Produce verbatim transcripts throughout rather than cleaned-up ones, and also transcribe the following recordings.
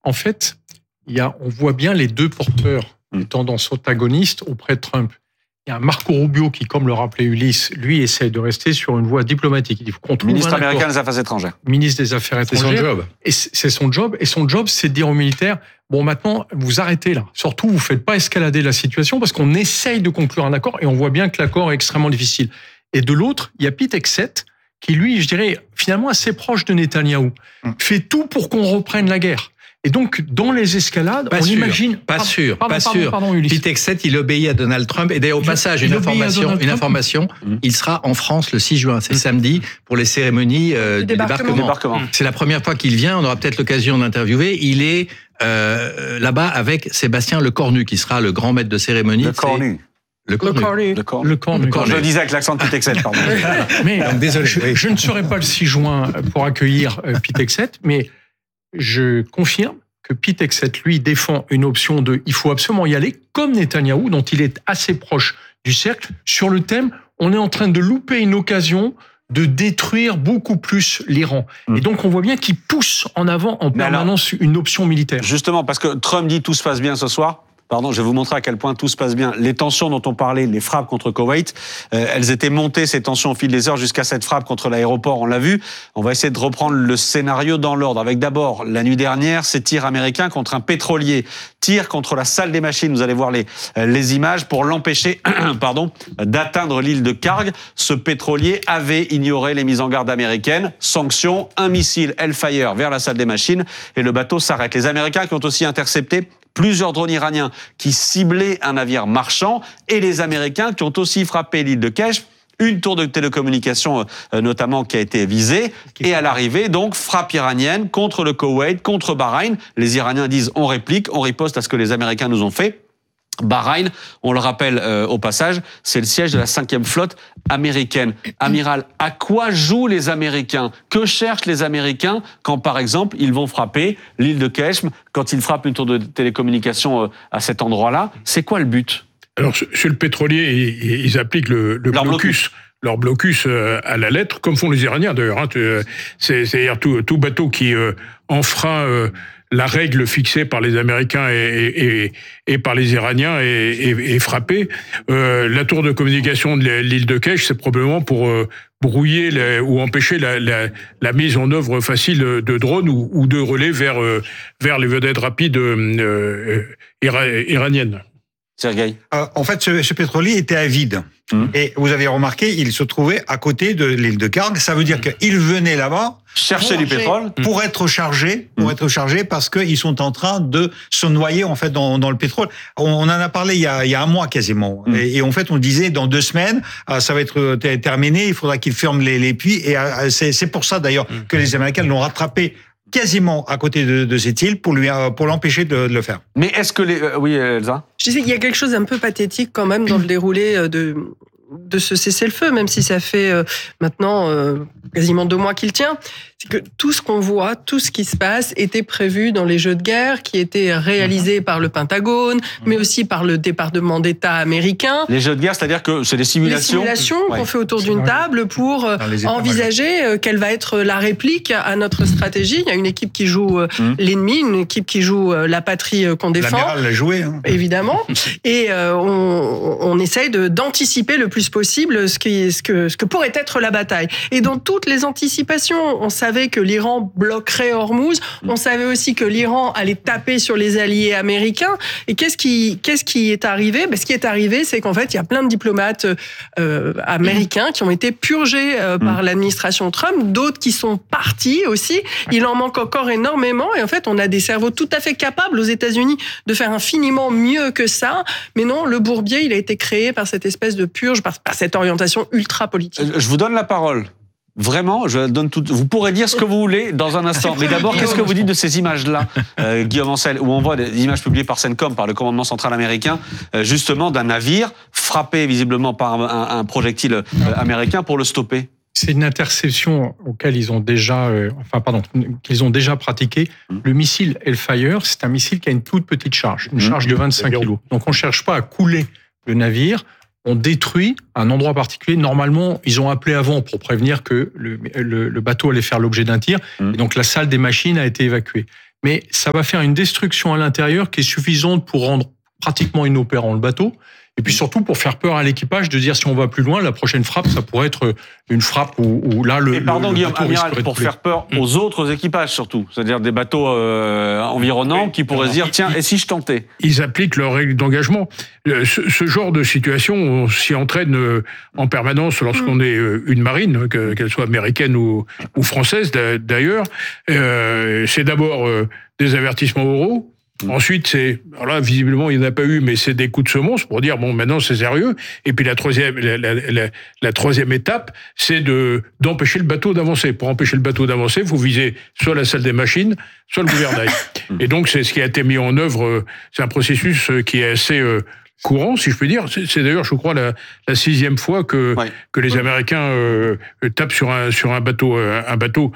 en fait, il y a, on voit bien les deux porteurs des mmh. tendances antagonistes auprès de Trump. Il y a Marco Rubio qui, comme le rappelait Ulysse, lui essaie de rester sur une voie diplomatique. Il faut qu'on trouve Ministre américain des Affaires étrangères. Ministre des Affaires étrangères. C'est son job. Et c'est son job. Et son job, c'est de dire aux militaires, bon, maintenant, vous arrêtez là. Surtout, vous ne faites pas escalader la situation parce qu'on essaye de conclure un accord et on voit bien que l'accord est extrêmement difficile. Et de l'autre, il y a Pete Hegseth qui, lui, je dirais, finalement assez proche de Netanyahou, mmh. fait tout pour qu'on reprenne la guerre. Et donc, dans les escalades, pas on sûr, imagine... Pas pardon, sûr, pardon, pas pardon, sûr. Pardon, Ulysse. Pete Hegseth, il obéit à Donald Trump. Et d'ailleurs, au passage, une information, une information, mmh. il sera en France le six juin, c'est mmh. samedi, pour les cérémonies euh, du débarquement. débarquement. Mmh. C'est la première fois qu'il vient, on aura peut-être l'occasion d'interviewer. Il est euh, là-bas avec Sébastien Lecornu, qui sera le grand maître de cérémonie. Lecornu. Le cornu. Le cornu. Le cornu. Je le disais avec l'accent de Pete Hegseth, pardon. Mais, donc, désolé, je, je ne serai pas le six juin pour accueillir euh, Pete Hegseth, mais je confirme que Pete Hegseth, lui, défend une option de « il faut absolument y aller », comme Netanyahou, dont il est assez proche du cercle, sur le thème « on est en train de louper une occasion de détruire beaucoup plus l'Iran mmh. ». Et donc, on voit bien qu'il pousse en avant en Mais permanence alors, une option militaire. Justement, parce que Trump dit « tout se passe bien ce soir ». Pardon, je vais vous montrer à quel point tout se passe bien. Les tensions dont on parlait, les frappes contre Koweït, euh, elles étaient montées, ces tensions, au fil des heures, jusqu'à cette frappe contre l'aéroport, on l'a vu. On va essayer de reprendre le scénario dans l'ordre. Avec d'abord, la nuit dernière, ces tirs américains contre un pétrolier. Tirs contre la salle des machines, vous allez voir les, les images, pour l'empêcher pardon, d'atteindre l'île de Karg. Ce pétrolier avait ignoré les mises en garde américaines. Sanction, un missile Hellfire vers la salle des machines et le bateau s'arrête. Les Américains qui ont aussi intercepté plusieurs drones iraniens qui ciblaient un navire marchand et les Américains qui ont aussi frappé l'île de Keshm, une tour de télécommunication euh, notamment qui a été visée. Et à l'arrivée, donc, frappe iranienne contre le Koweït, contre Bahreïn. Les Iraniens disent on réplique, on riposte à ce que les Américains nous ont fait. Bahreïn, on le rappelle euh, au passage, c'est le siège de la cinquième flotte américaine. Amiral, à quoi jouent les Américains? Que cherchent les Américains quand, par exemple, ils vont frapper l'île de Keshm, quand ils frappent une tour de télécommunication euh, à cet endroit-là? C'est quoi le but? Alors, sur le pétrolier, ils appliquent le, le blocus. blocus. Leur blocus euh, à la lettre, comme font les Iraniens d'ailleurs. Hein, c'est, c'est-à-dire tout, tout bateau qui euh, enfreint euh, la règle fixée par les Américains et, et, et, et par les Iraniens est, est, est frappé. Euh, la tour de communication de l'île de Keshm, c'est probablement pour euh, brouiller la, ou empêcher la, la, la mise en œuvre facile de drones ou, ou de relais vers, euh, vers les vedettes rapides euh, ira, iraniennes. Sergueï. Euh, en fait, ce, ce pétrolier était à vide. Mmh. Et vous avez remarqué, il se trouvait à côté de l'île de Karg. Ça veut dire mmh. qu'il venait là-bas chercher du pétrole pour être chargé, pour mmh. être chargé, parce qu'ils sont en train de se noyer en fait dans, dans le pétrole. On, on en a parlé il y a, il y a un mois quasiment. Mmh. Et, et en fait, on disait dans deux semaines, euh, ça va être terminé. Il faudra qu'ils ferment les, les puits. Et euh, c'est, c'est pour ça d'ailleurs mmh. que les Américains l'ont rattrapé quasiment à côté de, de cette île pour lui pour l'empêcher de, de le faire. Mais est-ce que les euh, oui Elsa? Je disais qu'il y a quelque chose d'un peu pathétique quand même dans le déroulé de de ce cessez-le-feu, même si ça fait euh, maintenant euh, quasiment deux mois qu'il tient. C'est que tout ce qu'on voit, tout ce qui se passe était prévu dans les jeux de guerre qui étaient réalisés par le Pentagone, mais aussi par le département d'État américain. Les jeux de guerre, c'est-à-dire que c'est des simulations, les simulations ouais. qu'on fait autour d'une table pour envisager quelle va être la réplique à notre stratégie. Il y a une équipe qui joue mmh. l'ennemi, une équipe qui joue la patrie qu'on défend. L'amiral l'a joué. Hein. Évidemment. Et euh, on, on essaye de, d'anticiper le plus possible ce, qui, ce, que, ce que pourrait être la bataille. Et dans toutes les anticipations, on savait que l'Iran bloquerait Hormuz. On savait aussi que l'Iran allait taper sur les alliés américains. Et qu'est-ce qui, qu'est-ce qui est arrivé? Ben, ce qui est arrivé, c'est qu'en fait, il y a plein de diplomates euh, américains qui ont été purgés euh, par l'administration Trump, d'autres qui sont partis aussi. Il en manque encore énormément. Et en fait, on a des cerveaux tout à fait capables aux États-Unis de faire infiniment mieux que ça. Mais non, le bourbier, il a été créé par cette espèce de purge, par, par cette orientation ultra politique. Je vous donne la parole. Vraiment, je donne tout. Vous pourrez dire ce que vous voulez dans un instant. Mais d'abord, qu'est-ce que vous dites de ces images-là, euh, Guillaume Ancel, où on voit des images publiées par CENTCOM, par le commandement central américain, euh, justement d'un navire frappé visiblement par un, un projectile euh, américain pour le stopper? C'est une interception auquel ils ont déjà, euh, enfin pardon, qu'ils ont déjà pratiqué. Mmh. Le missile Hellfire, c'est un missile qui a une toute petite charge, une mmh. charge de vingt-cinq kilos. Donc on ne cherche pas à couler le navire. On détruit un endroit particulier. Normalement, ils ont appelé avant pour prévenir que le, le, le bateau allait faire l'objet d'un tir. Mmh. Et donc, la salle des machines a été évacuée. mais ça va faire une destruction à l'intérieur qui est suffisante pour rendre pratiquement inopérant le bateau. Et puis surtout pour faire peur à l'équipage de dire si on va plus loin, la prochaine frappe, ça pourrait être une frappe où, où là le. Et pardon le, Guillaume, le amiral, pour faire peur mmh. aux autres équipages surtout, c'est-à-dire des bateaux euh, environnants oui. qui pourraient se dire tiens, et si je tentais? Ils appliquent leurs règles d'engagement. Ce, ce genre de situation, on s'y entraîne en permanence lorsqu'on est une marine, qu'elle soit américaine ou, ou française d'ailleurs. Euh, c'est d'abord euh, des avertissements oraux. Ensuite, c'est, alors là, visiblement, il n'y en a pas eu, mais c'est des coups de semonce pour dire, bon, maintenant, c'est sérieux. Et puis, la troisième, la, la, la, la troisième étape, c'est de, d'empêcher le bateau d'avancer. Pour empêcher le bateau d'avancer, il faut viser soit la salle des machines, soit le gouvernail. Et donc, c'est ce qui a été mis en œuvre. C'est un processus qui est assez euh, courant, si je puis dire. C'est, c'est d'ailleurs, je crois, la, la sixième fois que, ouais. que les Américains euh, tapent sur un, sur un bateau, euh, un bateau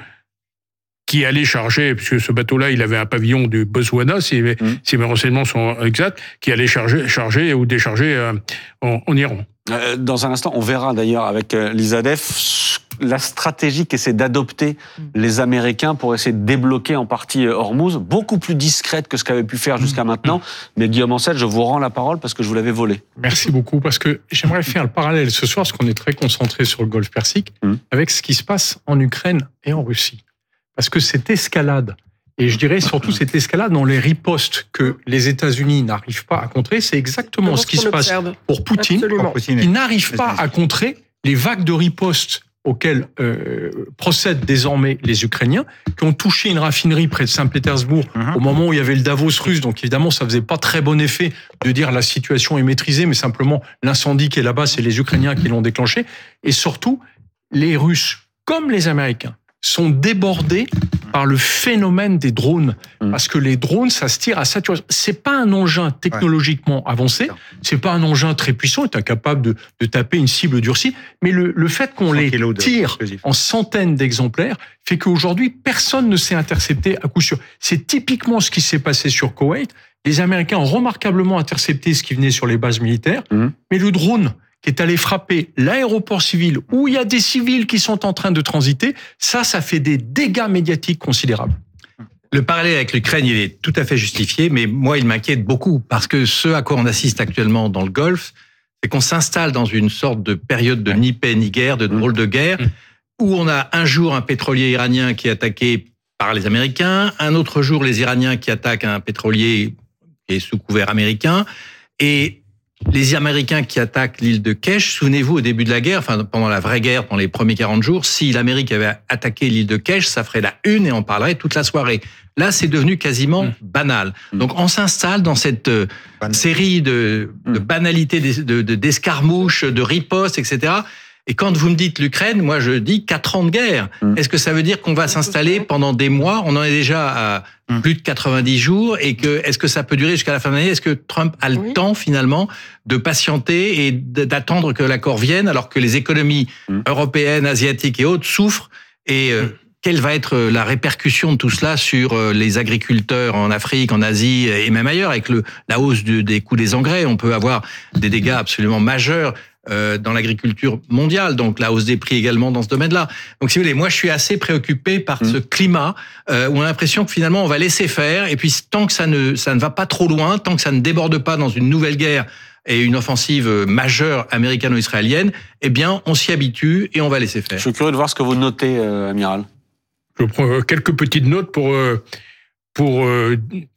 qui allait charger, puisque ce bateau-là, il avait un pavillon du Botswana, si, mmh. si mes renseignements sont exacts, qui allait charger, charger ou décharger euh, en, en Iran. Euh, dans un instant, on verra d'ailleurs avec euh, l'ISADEF la stratégie qu'essaient d'adopter mmh. les Américains pour essayer de débloquer en partie Hormuz, beaucoup plus discrète que ce qu'avaient pu faire jusqu'à mmh. maintenant. Mais Guillaume Ancel, je vous rends la parole parce que je vous l'avais volé. Merci beaucoup, parce que j'aimerais faire le parallèle ce soir, parce qu'on est très concentré sur le Golfe Persique, mmh. avec ce qui se passe en Ukraine et en Russie. Parce que cette escalade, et je dirais surtout cette escalade dans les ripostes que les États-Unis n'arrivent pas à contrer, c'est exactement ce qui se passe pour Poutine, pour Poutine, qui n'arrive pas à contrer les vagues de ripostes auxquelles euh, procèdent désormais les Ukrainiens, qui ont touché une raffinerie près de Saint-Pétersbourg uh-huh. au moment où il y avait le Davos russe. Donc évidemment, ça faisait pas très bon effet de dire la situation est maîtrisée, mais simplement l'incendie qui est là-bas, c'est les Ukrainiens qui l'ont déclenché. Et surtout, les Russes, comme les Américains, sont débordés par le phénomène des drones. Mmh. Parce que les drones, ça se tire à saturation. C'est pas un engin technologiquement ouais. avancé, c'est pas un engin très puissant, est incapable de, de taper une cible durcie, mais le, le fait qu'on les tire en centaines d'exemplaires fait qu'aujourd'hui, personne ne s'est intercepté à coup sûr. C'est typiquement ce qui s'est passé sur Koweït. Les Américains ont remarquablement intercepté ce qui venait sur les bases militaires, mmh. mais le drone qui est allé frapper l'aéroport civil où il y a des civils qui sont en train de transiter, ça, ça fait des dégâts médiatiques considérables. Le parallèle avec l'Ukraine, il est tout à fait justifié, mais moi, il m'inquiète beaucoup parce que ce à quoi on assiste actuellement dans le Golfe, c'est qu'on s'installe dans une sorte de période de ni paix ni guerre, de drôle de guerre, où on a un jour un pétrolier iranien qui est attaqué par les Américains, un autre jour les Iraniens qui attaquent un pétrolier qui est sous couvert américain, et les Américains qui attaquent l'île de Kesh, souvenez-vous, au début de la guerre, enfin pendant la vraie guerre, pendant les premiers quarante jours, si l'Amérique avait attaqué l'île de Kesh, ça ferait la une et on parlerait toute la soirée. Là, c'est devenu quasiment mmh. banal. Donc on s'installe dans cette euh, série de, de banalités, de, de, d'escarmouches, de ripostes, et cetera. Et quand vous me dites l'Ukraine, moi je dis quatre ans de guerre. Mmh. Est-ce que ça veut dire qu'on va s'installer pendant des mois? On en est déjà à mmh. plus de quatre-vingt-dix jours. Et que est-ce que ça peut durer jusqu'à la fin de l'année? Est-ce que Trump a le oui. temps finalement de patienter et d'attendre que l'accord vienne alors que les économies mmh. européennes, asiatiques et autres souffrent? Et euh, mmh. quelle va être la répercussion de tout cela sur les agriculteurs en Afrique, en Asie et même ailleurs? Avec le, la hausse de, des coûts des engrais, on peut avoir des dégâts absolument majeurs dans l'agriculture mondiale, donc la hausse des prix également dans ce domaine-là. Donc si vous voulez, moi je suis assez préoccupé par mmh. ce climat euh, où on a l'impression que finalement on va laisser faire, et puis tant que ça ne, ça ne va pas trop loin, tant que ça ne déborde pas dans une nouvelle guerre et une offensive majeure américano-israélienne, eh bien on s'y habitue et on va laisser faire. Je suis curieux de voir ce que vous notez, euh, amiral. Je prends quelques petites notes pour... Euh, pour euh,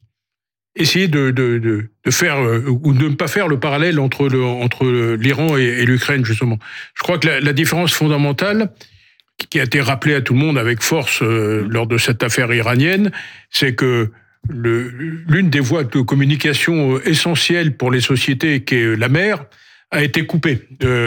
essayer de, de, de, de faire euh, ou de ne pas faire le parallèle entre, le, entre l'Iran et, et l'Ukraine, justement. Je crois que la, la différence fondamentale, qui a été rappelée à tout le monde avec force euh, lors de cette affaire iranienne, c'est que le, l'une des voies de communication essentielles pour les sociétés, qui est la mer, a été coupée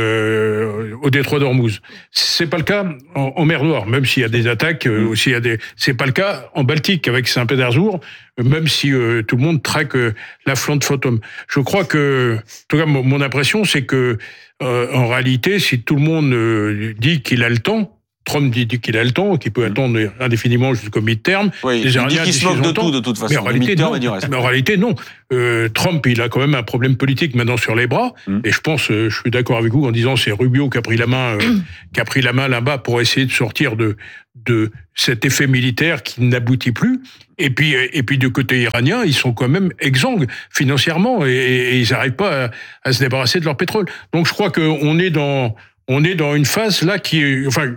euh, au détroit d'Ormuz. C'est pas le cas en, en mer Noire, même s'il y a des attaques, euh, aussi il y a des. C'est pas le cas en Baltique avec Saint-Pétersbourg, même si euh, tout le monde traque euh, la flotte fantôme. Je crois que, en tout cas, mon impression, c'est que euh, en réalité, si tout le monde euh, dit qu'il a le temps, Trump dit qu'il a le temps, qu'il peut attendre indéfiniment jusqu'au mi-terme. Oui, les il dit qu'il se moque de tout, de toute façon. Mais en réalité, non. Mais en réalité, non. Euh, Trump, il a quand même un problème politique maintenant sur les bras. Mm. Et je pense, euh, je suis d'accord avec vous en disant c'est Rubio qui a pris la main, euh, qui a pris la main là-bas pour essayer de sortir de de cet effet militaire qui n'aboutit plus. Et puis, et puis du côté iranien, ils sont quand même exsangues financièrement et, et ils n'arrivent pas à, à se débarrasser de leur pétrole. Donc je crois qu'on est dans, on est dans une phase là qui est, enfin,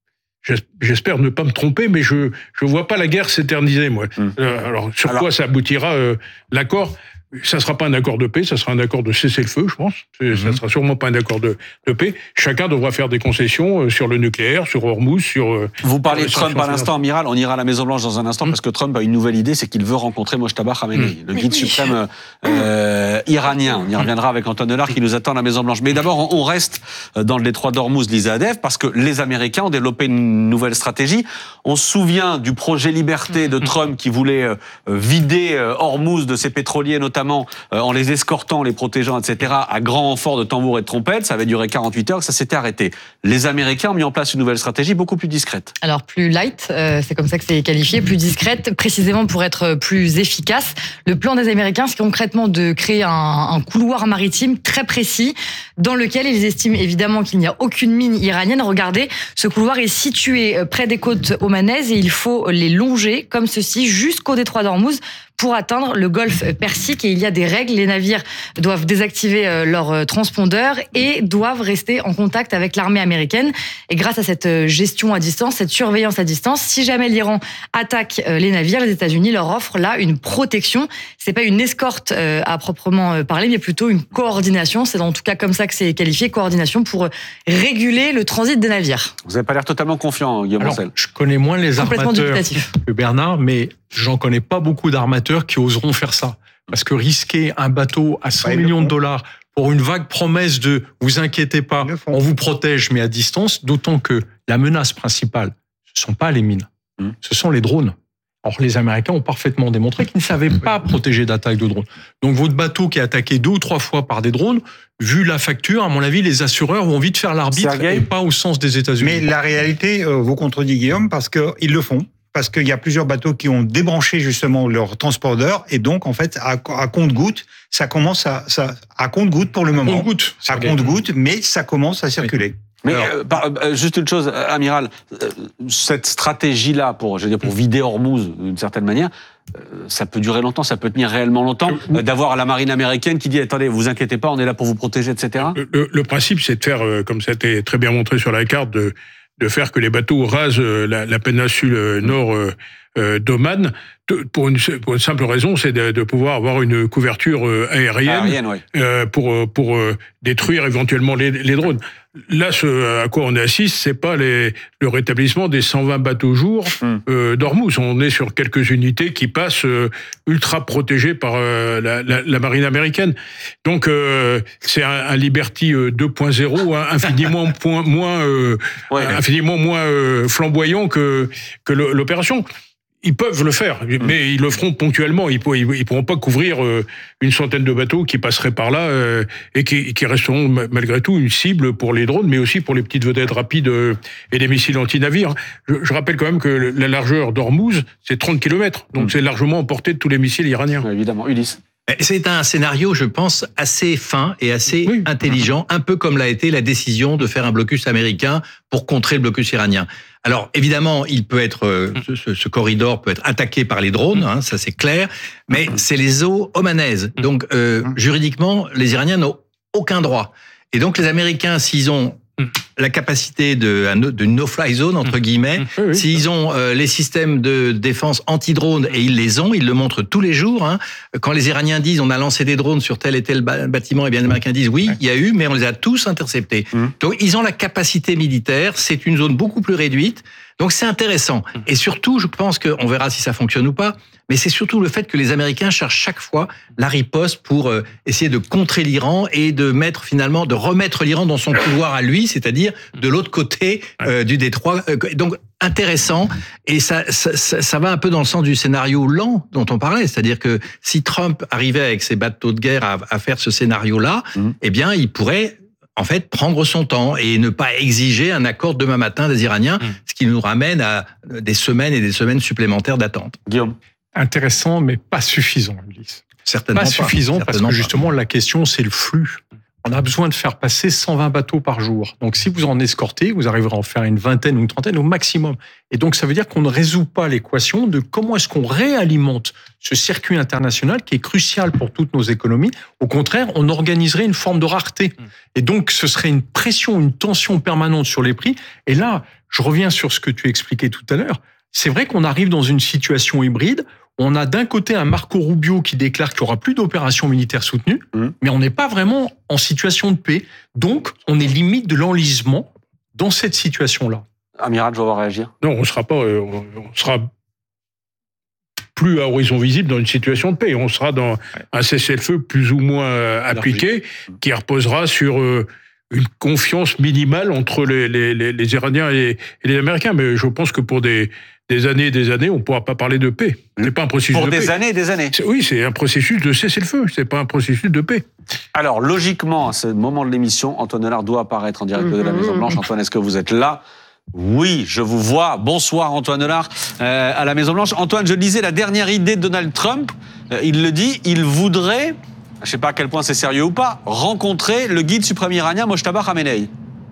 j'espère ne pas me tromper, mais je je vois pas la guerre s'éterniser, moi. Mmh. Euh, alors sur alors, quoi ça aboutira euh, l'accord? Ça sera pas un accord de paix, ça sera un accord de cessez-le-feu, je pense. Mm-hmm. Ça sera sûrement pas un accord de, de paix. Chacun devra faire des concessions sur le nucléaire, sur Hormuz, sur... Vous parlez de Trump à l'instant, amiral. On ira à la Maison-Blanche dans un instant, mm-hmm. parce que Trump a une nouvelle idée, c'est qu'il veut rencontrer Mojtaba Khamenei, mm-hmm. le guide suprême euh, iranien. On y reviendra avec Antoine Delard qui nous attend à la Maison-Blanche. Mais d'abord, on reste dans le détroit d'Hormuz, Lisa Adef, parce que les Américains ont développé une nouvelle stratégie. On se souvient du projet Liberté de Trump qui voulait euh, vider euh, Hormuz de ses pétroliers, notamment euh, en les escortant, les protégeant, et cetera, à grand renfort de tambours et de trompettes. Ça avait duré quarante-huit heures, ça s'était arrêté. Les Américains ont mis en place une nouvelle stratégie beaucoup plus discrète. Alors plus light, euh, c'est comme ça que c'est qualifié, plus discrète, précisément pour être plus efficace. Le plan des Américains, c'est concrètement de créer un, un couloir maritime très précis dans lequel ils estiment évidemment qu'il n'y a aucune mine iranienne. Regardez, ce couloir est situé près des côtes omanaises et il faut les longer comme ceci jusqu'au détroit d'Hormuz pour atteindre le golfe Persique. Et il y a des règles, les navires doivent désactiver leur transpondeur et doivent rester en contact avec l'armée américaine. Et grâce à cette gestion à distance, cette surveillance à distance, si jamais l'Iran attaque les navires, les États-Unis leur offrent là une protection. C'est pas une escorte à proprement parler, mais plutôt une coordination. C'est en tout cas comme ça que c'est qualifié, coordination pour réguler le transit des navires. Vous n'avez pas l'air totalement confiant, Guillaume Ancel. Je connais moins les armateurs que Bernard, mais j'en connais pas beaucoup d'armateurs qui oseront faire ça. Parce que risquer un bateau à cent millions de dollars pour une vague promesse de « vous inquiétez pas, on vous protège, mais à distance », d'autant que la menace principale, ce ne sont pas les mines, mmh. ce sont les drones. Or, les Américains ont parfaitement démontré qu'ils ne savaient pas protéger d'attaques de drones. Donc, votre bateau qui est attaqué deux ou trois fois par des drones, vu la facture, à mon avis, les assureurs vont vite faire l'arbitre et pas au sens des États-Unis. Mais la réalité, euh, vous contredit Guillaume, parce qu'ils le font. Parce qu'il y a plusieurs bateaux qui ont débranché justement leur transpondeur et donc en fait à, à compte-goutte, ça commence à ça à compte-goutte pour le moment. Compte-goutte. À compte-goutte, mais ça commence à circuler. Oui. Mais euh, par, euh, juste une chose, amiral, euh, cette stratégie-là pour, je veux dire, pour vider Hormuz d'une certaine manière, euh, ça peut durer longtemps, ça peut tenir réellement longtemps, euh, d'avoir la marine américaine qui dit attendez, vous inquiétez pas, on est là pour vous protéger, et cetera. Le, le, le principe, c'est de faire, euh, comme ça a été très bien montré sur la carte, de de faire que les bateaux rasent la, la péninsule nord euh, d'Oman, pour une, pour une simple raison, c'est de, de pouvoir avoir une couverture aérienne, aérienne ouais. euh, pour, pour euh, détruire éventuellement les, les drones. Là, ce à quoi on assiste, c'est pas les, le rétablissement des cent vingt bateaux jour mm. euh, d'Hormuz. On est sur quelques unités qui passent euh, ultra protégées par euh, la, la, la marine américaine. Donc, euh, c'est un, un Liberty deux point zéro, hein, infiniment point, moins, euh, ouais. infiniment moins euh, flamboyant que que l'opération. Ils peuvent le faire, mais ils le feront ponctuellement. Ils ne pourront pas couvrir une centaine de bateaux qui passeraient par là et qui, qui resteront malgré tout une cible pour les drones, mais aussi pour les petites vedettes rapides et les missiles anti-navires. Je, je rappelle quand même que la largeur d'Hormuz, c'est trente kilomètres. Donc c'est largement en portée de tous les missiles iraniens. Ouais, évidemment. Ulysse. C'est un scénario, je pense, assez fin et assez oui. intelligent, un peu comme l'a été la décision de faire un blocus américain pour contrer le blocus iranien. Alors, évidemment, il peut être, ce, ce corridor peut être attaqué par les drones, hein, ça c'est clair, mais c'est les eaux omanaises. Donc, euh, juridiquement, les Iraniens n'ont aucun droit. Et donc, les Américains, s'ils ont la capacité de, de no-fly zone, entre guillemets, oui, oui. s'ils ont euh, les systèmes de défense anti-drone, et ils les ont, ils le montrent tous les jours. Hein. Quand les Iraniens disent on a lancé des drones sur tel et tel bâtiment, et bien les Américains disent oui, il y a eu, mais on les a tous interceptés. Mmh. Donc ils ont la capacité militaire, c'est une zone beaucoup plus réduite, donc c'est intéressant. Et surtout, je pense qu'on verra si ça fonctionne ou pas, mais c'est surtout le fait que les Américains cherchent chaque fois la riposte pour euh, essayer de contrer l'Iran et de mettre finalement, de remettre l'Iran dans son couloir à lui, c'est-à-dire de l'autre côté euh, du détroit. Donc intéressant, et ça, ça, ça va un peu dans le sens du scénario lent dont on parlait, c'est-à-dire que si Trump arrivait avec ses bateaux de guerre à, à faire ce scénario-là, mmh. eh bien il pourrait en fait, prendre son temps et ne pas exiger un accord demain matin des Iraniens, mmh. ce qui nous ramène à des semaines et des semaines supplémentaires d'attente. Guillaume. Intéressant, mais pas suffisant, Ulysse. Certainement pas. Pas suffisant, Certainement parce que pas. justement, la question, c'est le flux. On a besoin de faire passer cent vingt bateaux par jour. Donc, si vous en escortez, vous arriverez à en faire une vingtaine ou une trentaine au maximum. Et donc, ça veut dire qu'on ne résout pas l'équation de comment est-ce qu'on réalimente ce circuit international qui est crucial pour toutes nos économies. Au contraire, on organiserait une forme de rareté. Et donc, ce serait une pression, une tension permanente sur les prix. Et là, je reviens sur ce que tu expliquais tout à l'heure. C'est vrai qu'on arrive dans une situation hybride. On a d'un côté un Marco Rubio qui déclare qu'il n'y aura plus d'opérations militaires soutenues, mmh. mais on n'est pas vraiment en situation de paix. Donc, on est limite de l'enlisement dans cette situation-là. Amiral, je vais voir réagir. Non, on sera pas, euh, on sera plus à horizon visible dans une situation de paix. On sera dans ouais. un cessez-le-feu plus ou moins euh, appliqué, qui reposera sur euh, une confiance minimale entre les, les, les, les Iraniens et, et les Américains. Mais je pense que pour des des années et des années, on ne pourra pas parler de paix. C'est pas un processus Pour de paix. des années et des années. Oui, c'est un processus de cessez-le-feu. C'est pas un processus de paix. Alors, logiquement, à ce moment de l'émission, Antoine Hollard doit apparaître en direct de la Maison-Blanche. Antoine, est-ce que vous êtes là ? Oui, je vous vois. Bonsoir, Antoine Hollard, euh, à la Maison-Blanche. Antoine, je lisais la dernière idée de Donald Trump. Euh, il le dit, il voudrait, je ne sais pas à quel point c'est sérieux ou pas, rencontrer le guide suprême iranien, Mojtaba Khamenei.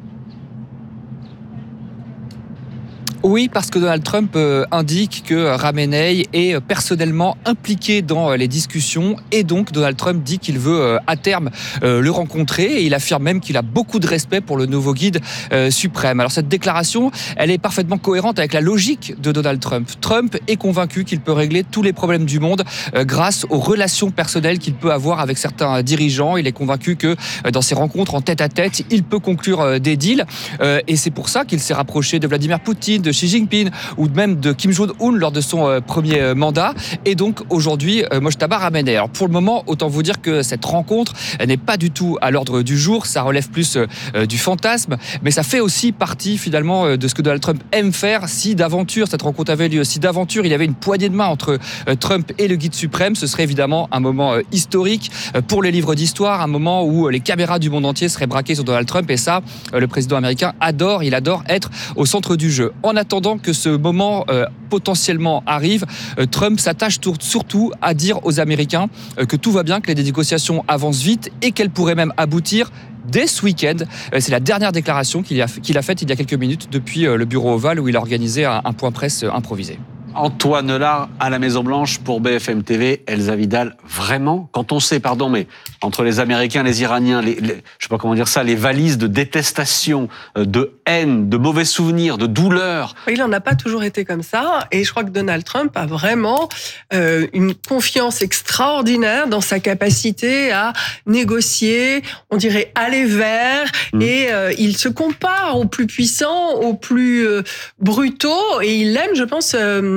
Oui, parce que Donald Trump euh, indique que Khamenei est personnellement impliqué dans euh, les discussions et donc Donald Trump dit qu'il veut euh, à terme euh, le rencontrer et il affirme même qu'il a beaucoup de respect pour le nouveau guide euh, suprême. Alors cette déclaration, elle est parfaitement cohérente avec la logique de Donald Trump. Trump est convaincu qu'il peut régler tous les problèmes du monde euh, grâce aux relations personnelles qu'il peut avoir avec certains dirigeants. Il est convaincu que euh, dans ses rencontres en tête-à-tête, il peut conclure euh, des deals euh, et c'est pour ça qu'il s'est rapproché de Vladimir Poutine, de Xi Jinping ou même de Kim Jong-un lors de son euh, premier euh, mandat et donc aujourd'hui euh, Mojtaba Khamenei. Alors pour le moment, autant vous dire que cette rencontre n'est pas du tout à l'ordre du jour, ça relève plus euh, du fantasme, mais ça fait aussi partie finalement euh, de ce que Donald Trump aime faire. Si d'aventure cette rencontre avait lieu, si d'aventure il y avait une poignée de main entre euh, Trump et le guide suprême, ce serait évidemment un moment euh, historique euh, pour les livres d'histoire, un moment où euh, les caméras du monde entier seraient braquées sur Donald Trump et ça, euh, le président américain adore, il adore être au centre du jeu. En attendant que ce moment euh, potentiellement arrive, euh, Trump s'attache surtout à dire aux Américains euh, que tout va bien, que les négociations avancent vite et qu'elles pourraient même aboutir dès ce week-end. Euh, c'est la dernière déclaration qu'il a, qu'il a faite il y a quelques minutes depuis euh, le bureau ovale où il a organisé un, un point presse euh, improvisé. Antoine Hollard à la Maison-Blanche pour B F M T V. Elsa Vidal, vraiment, quand on sait, pardon, mais entre les Américains, les Iraniens, les, les, je sais pas comment dire ça, les valises de détestation, de haine, de mauvais souvenirs, de douleur. Il n'en a pas toujours été comme ça, et je crois que Donald Trump a vraiment euh, une confiance extraordinaire dans sa capacité à négocier, on dirait aller vers, mmh. et euh, il se compare aux plus puissants, aux plus euh, brutaux, et il aime, je pense, euh,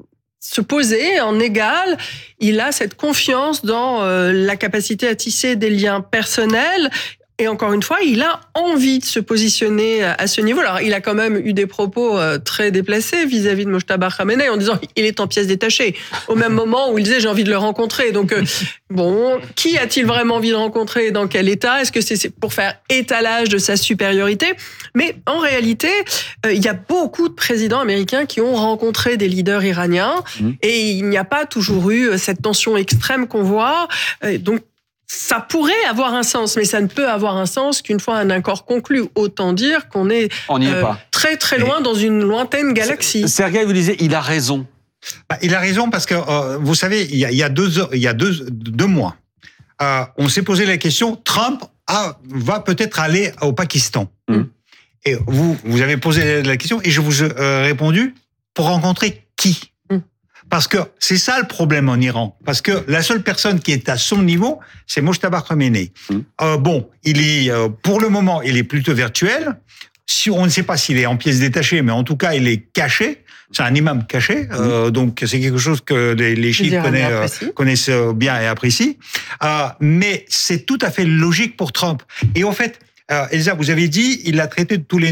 se poser en égal. Il a cette confiance dans euh, la capacité à tisser des liens personnels. Et encore une fois, il a envie de se positionner à ce niveau. Alors, il a quand même eu des propos très déplacés vis-à-vis de Mojtaba Khamenei en disant il est en pièces détachées. Au même moment où il disait j'ai envie de le rencontrer. Donc, bon, qui a-t-il vraiment envie de rencontrer et dans quel état ? Est-ce que c'est pour faire étalage de sa supériorité ? Mais en réalité, il y a beaucoup de présidents américains qui ont rencontré des leaders iraniens mmh. et il n'y a pas toujours eu cette tension extrême qu'on voit. Donc, ça pourrait avoir un sens, mais ça ne peut avoir un sens qu'une fois un accord conclu. Autant dire qu'on est, On est euh, très très loin et dans une lointaine galaxie. Sergueï, vous disiez, il a raison. Bah, il a raison parce que, euh, vous savez, il y a, il y a, deux, il y a deux, deux mois, euh, on s'est posé la question, Trump a, va peut-être aller au Pakistan. Mmh. Et vous, vous avez posé la question et je vous ai euh, répondu, pour rencontrer qui ? Parce que c'est ça le problème en Iran. Parce que la seule personne qui est à son niveau, c'est Mojtaba Khamenei. Mmh. Euh, bon, il est, euh, pour le moment, il est plutôt virtuel. Si on ne sait pas s'il est en pièces détachées, mais en tout cas, il est caché. C'est un imam caché. Mmh. Euh, donc, c'est quelque chose que les, les chiites connaissent, euh, connaissent bien et apprécient. Euh, mais c'est tout à fait logique pour Trump. Et en fait, euh, Elsa, vous avez dit, il l'a traité de tous les noms.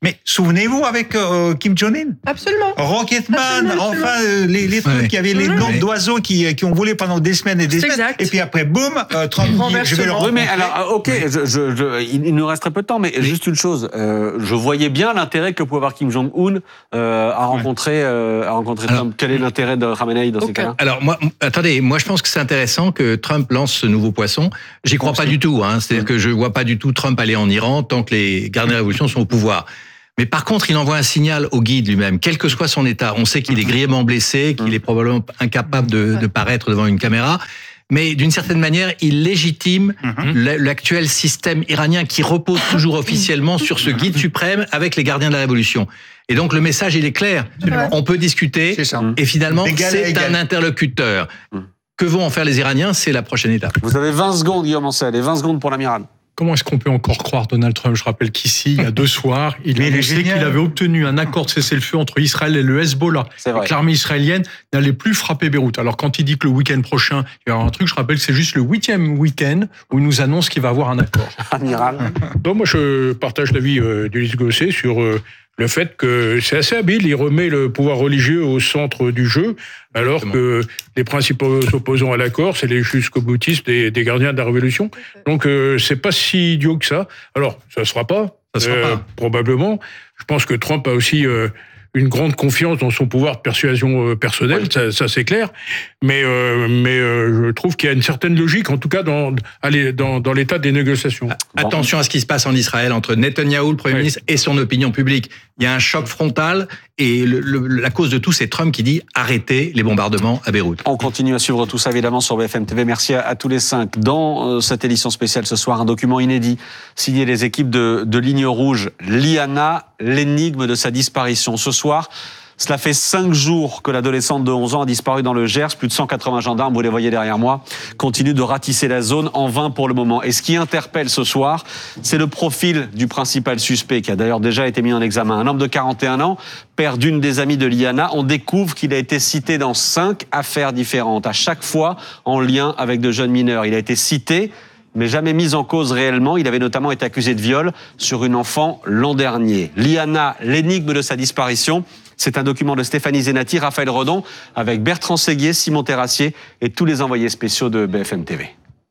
Mais souvenez-vous avec euh, Kim Jong-un. Absolument. Rocketman, Absolument, absolument. enfin euh, les, les trucs, Ouais. il y avait les Ouais. noms d'oiseaux qui, qui ont volé pendant des semaines et des C'est semaines. exact. Et puis après, boum, euh, Trump dit, je vais le Renversement. Oui, mais rencontrer. alors, ok, je, je, je, il il nous reste très peu de temps, mais juste une chose. Euh, je voyais bien l'intérêt que pouvait avoir Kim Jong-un euh, à rencontrer, euh, à rencontrer Alors, Trump. Quel est l'intérêt de Khamenei dans ces Aucun. cas-là? Alors moi, m- attendez, moi je pense que c'est intéressant que Trump lance ce nouveau poisson. J'y crois pas du tout. Hein. C'est-à-dire que je vois pas du tout Trump aller en Iran tant que les gardiens de la révolution sont au pouvoir. Mais par contre, il envoie un signal au guide lui-même, quel que soit son état. On sait qu'il est grièvement blessé, qu'il est probablement incapable de, de paraître devant une caméra. Mais d'une certaine manière, il légitime la- l'actuel système iranien qui repose toujours officiellement sur ce guide suprême avec les gardiens de la révolution. Et donc le message, il est clair. On peut discuter. C'est ça. Et finalement, D'égal à c'est égal. un interlocuteur. Que vont en faire les Iraniens? C'est la prochaine étape. Vous avez vingt secondes, Guillaume Ancel, et vingt secondes pour l'amiral. Comment est-ce qu'on peut encore croire Donald Trump? Je rappelle qu'ici, il y a deux soirs, il Mais a il est annoncé génial. qu'il avait obtenu un accord de cessez-le-feu entre Israël et le Hezbollah. C'est vrai. Et que l'armée israélienne n'allait plus frapper Beyrouth. Alors quand il dit que le week-end prochain, il y aura un truc, je rappelle que c'est juste le huitième week-end où il nous annonce qu'il va avoir un accord. Amiral. Donc moi, je partage l'avis euh, d'Ulysse Gosset sur euh, le fait que c'est assez habile. Il remet le pouvoir religieux au centre du jeu, alors Exactement. que les principaux opposants à l'accord, c'est les jusqu'au boutistes des, des gardiens de la Révolution. Donc euh, c'est pas si idiot que ça. Alors, ça se fera pas, Ça se fera pas. probablement. Je pense que Trump a aussi euh, une grande confiance dans son pouvoir de persuasion euh, personnelle, ça, ça c'est clair. Mais, euh, mais euh, je trouve qu'il y a une certaine logique, en tout cas dans, allez, dans, dans l'état des négociations. Attention à ce qui se passe en Israël entre Netanyahou, le Premier Oui. ministre, et son opinion publique. Il y a un choc frontal et le- le- la cause de tout, c'est Trump qui dit arrêtez les bombardements à Beyrouth. On continue à suivre tout ça évidemment sur B F M T V. Merci à, à tous les cinq. Dans euh, cette édition spéciale ce soir, un document inédit signé les équipes de, de Ligne Rouge. Liana, l'énigme de sa disparition. Ce soir, cela fait cinq jours que l'adolescente de onze ans a disparu dans le Gers. Plus de cent quatre-vingts gendarmes, vous les voyez derrière moi, continuent de ratisser la zone en vain pour le moment. Et ce qui interpelle ce soir, c'est le profil du principal suspect qui a d'ailleurs déjà été mis en examen. Un homme de quarante et un ans, père d'une des amies de Liana. On découvre qu'il a été cité dans cinq affaires différentes, à chaque fois en lien avec de jeunes mineurs. Il a été cité, mais jamais mis en cause réellement. Il avait notamment été accusé de viol sur une enfant l'an dernier. Liana, l'énigme de sa disparition. C'est un document de Stéphanie Zenati, Raphaël Redon, avec Bertrand Séguier, Simon Terrassier et tous les envoyés spéciaux de B F M T V.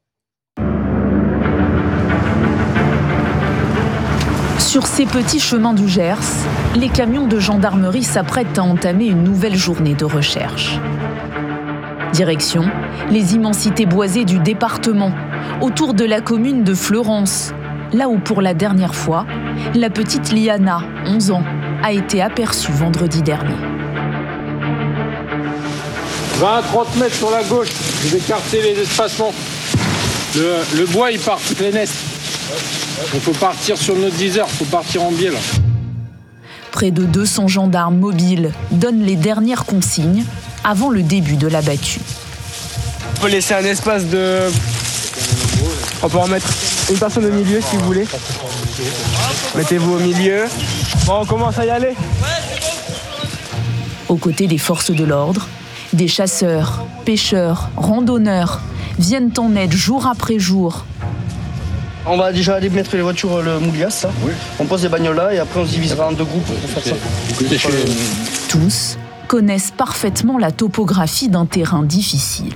Sur ces petits chemins du Gers, les camions de gendarmerie s'apprêtent à entamer une nouvelle journée de recherche. Direction, les immensités boisées du département, autour de la commune de Fleurance, là où pour la dernière fois, la petite Liana, onze ans, a été aperçue vendredi dernier. vingt à trente mètres sur la gauche, vous écartez les espacements. Le, le bois, il part plein est. Il faut partir sur notre viseur, il faut partir en biais là. Près de deux cents gendarmes mobiles donnent les dernières consignes avant le début de la battue. On peut laisser un espace de... On peut en mettre une personne au milieu si vous voulez. Mettez-vous au milieu. Bon, on commence à y aller. Aux côtés des forces de l'ordre, des chasseurs, pêcheurs, randonneurs viennent en aide jour après jour. On va déjà aller mettre les voitures, le moulias, là. Oui. On pose les bagnoles là et après on se divisera en deux groupes pour faire ça. Tous connaissent parfaitement la topographie d'un terrain difficile.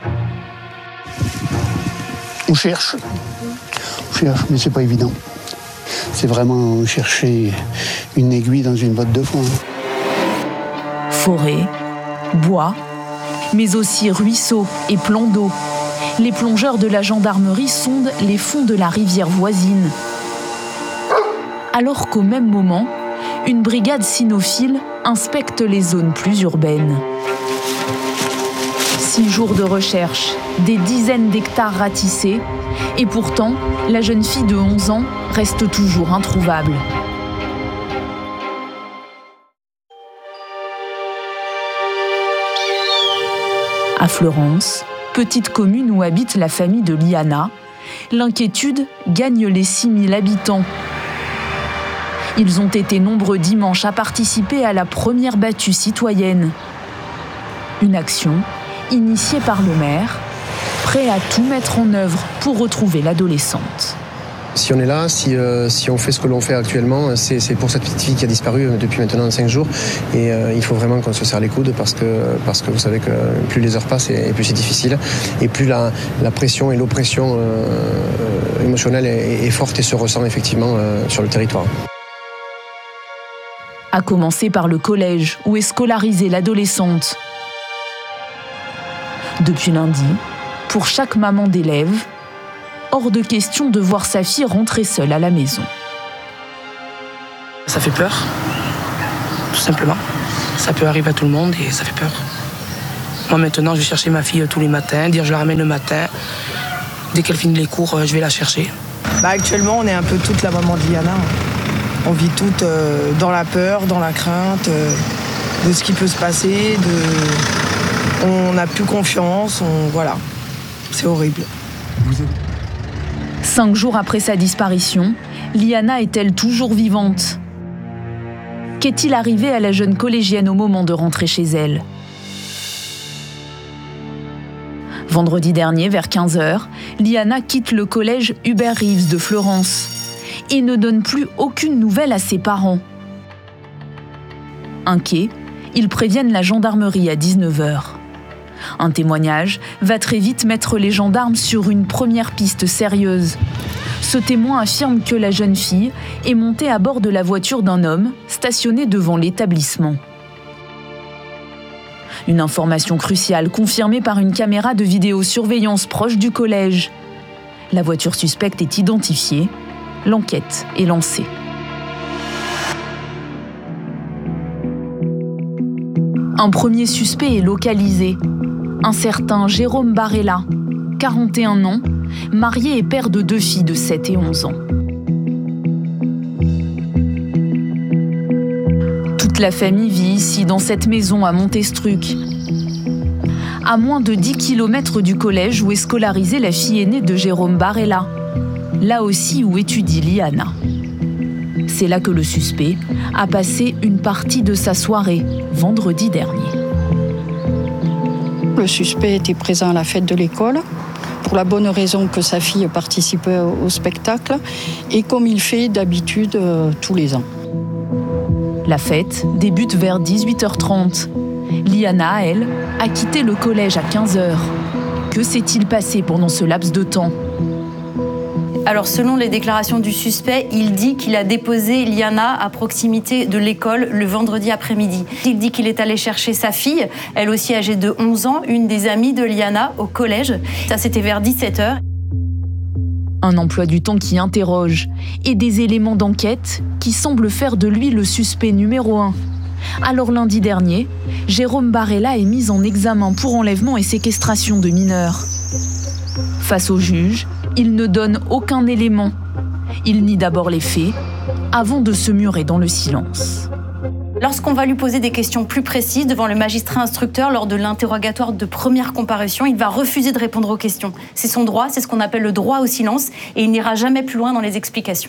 On cherche. On cherche, mais c'est pas évident. C'est vraiment chercher une aiguille dans une botte de foin. Forêt, bois, mais aussi ruisseaux et plans d'eau. Les plongeurs de la gendarmerie sondent les fonds de la rivière voisine. Alors qu'au même moment, une brigade cynophile inspecte les zones plus urbaines. Six jours de recherche, des dizaines d'hectares ratissés, et pourtant, la jeune fille de onze ans reste toujours introuvable. À Fleurance, petite commune où habite la famille de Liana, l'inquiétude gagne les six mille habitants. Ils ont été nombreux dimanche à participer à la première battue citoyenne. Une action initiée par le maire, prêt à tout mettre en œuvre pour retrouver l'adolescente. Si on est là, si, euh, si on fait ce que l'on fait actuellement, c'est, c'est pour cette petite fille qui a disparu depuis maintenant cinq jours. Et euh, il faut vraiment qu'on se serre les coudes parce que, parce que vous savez que plus les heures passent et plus c'est difficile. Et plus la, la pression et l'oppression euh, émotionnelle est, est forte et se ressent effectivement euh, sur le territoire. À commencer par le collège où est scolarisée l'adolescente. Depuis lundi, pour chaque maman d'élève, hors de question de voir sa fille rentrer seule à la maison. Ça fait peur, tout simplement. Ça peut arriver à tout le monde et ça fait peur. Moi maintenant, je vais chercher ma fille tous les matins, dire je la ramène le matin. Dès qu'elle finit les cours, je vais la chercher. Bah actuellement, on est un peu toute la maman de Liana. On vit toutes euh, dans la peur, dans la crainte euh, de ce qui peut se passer. De... On n'a plus confiance. On... Voilà, c'est horrible. Cinq jours après sa disparition, Liana est-elle toujours vivante ? Qu'est-il arrivé à la jeune collégienne au moment de rentrer chez elle ? Vendredi dernier, vers quinze heures, Liana quitte le collège Hubert Reeves de Florence et ne donne plus aucune nouvelle à ses parents. Inquiets, ils préviennent la gendarmerie à dix-neuf heures. Un témoignage va très vite mettre les gendarmes sur une première piste sérieuse. Ce témoin affirme que la jeune fille est montée à bord de la voiture d'un homme stationné devant l'établissement. Une information cruciale confirmée par une caméra de vidéosurveillance proche du collège. La voiture suspecte est identifiée. L'enquête est lancée. Un premier suspect est localisé. Un certain Jérôme Barella, quarante et un ans, marié et père de deux filles de sept et onze ans. Toute la famille vit ici, dans cette maison à Montestruc. À moins de dix kilomètres du collège où est scolarisée la fille aînée de Jérôme Barella, là aussi où étudie Liana. C'est là que le suspect a passé une partie de sa soirée, vendredi dernier. Le suspect était présent à la fête de l'école, pour la bonne raison que sa fille participait au spectacle, et comme il fait d'habitude euh, tous les ans. La fête débute vers dix-huit heures trente. Liana, elle, a quitté le collège à quinze heures. Que s'est-il passé pendant ce laps de temps ? Alors, selon les déclarations du suspect, il dit qu'il a déposé Liana à proximité de l'école le vendredi après-midi. Il dit qu'il est allé chercher sa fille, elle aussi âgée de onze ans, une des amies de Liana au collège. Ça, c'était vers dix-sept heures. Un emploi du temps qui interroge et des éléments d'enquête qui semblent faire de lui le suspect numéro un. Alors lundi dernier, Jérôme Barella est mis en examen pour enlèvement et séquestration de mineurs. Face au juge, il ne donne aucun élément. Il nie d'abord les faits, avant de se murer dans le silence. Lorsqu'on va lui poser des questions plus précises devant le magistrat instructeur lors de l'interrogatoire de première comparution, il va refuser de répondre aux questions. C'est son droit, c'est ce qu'on appelle le droit au silence, et il n'ira jamais plus loin dans les explications.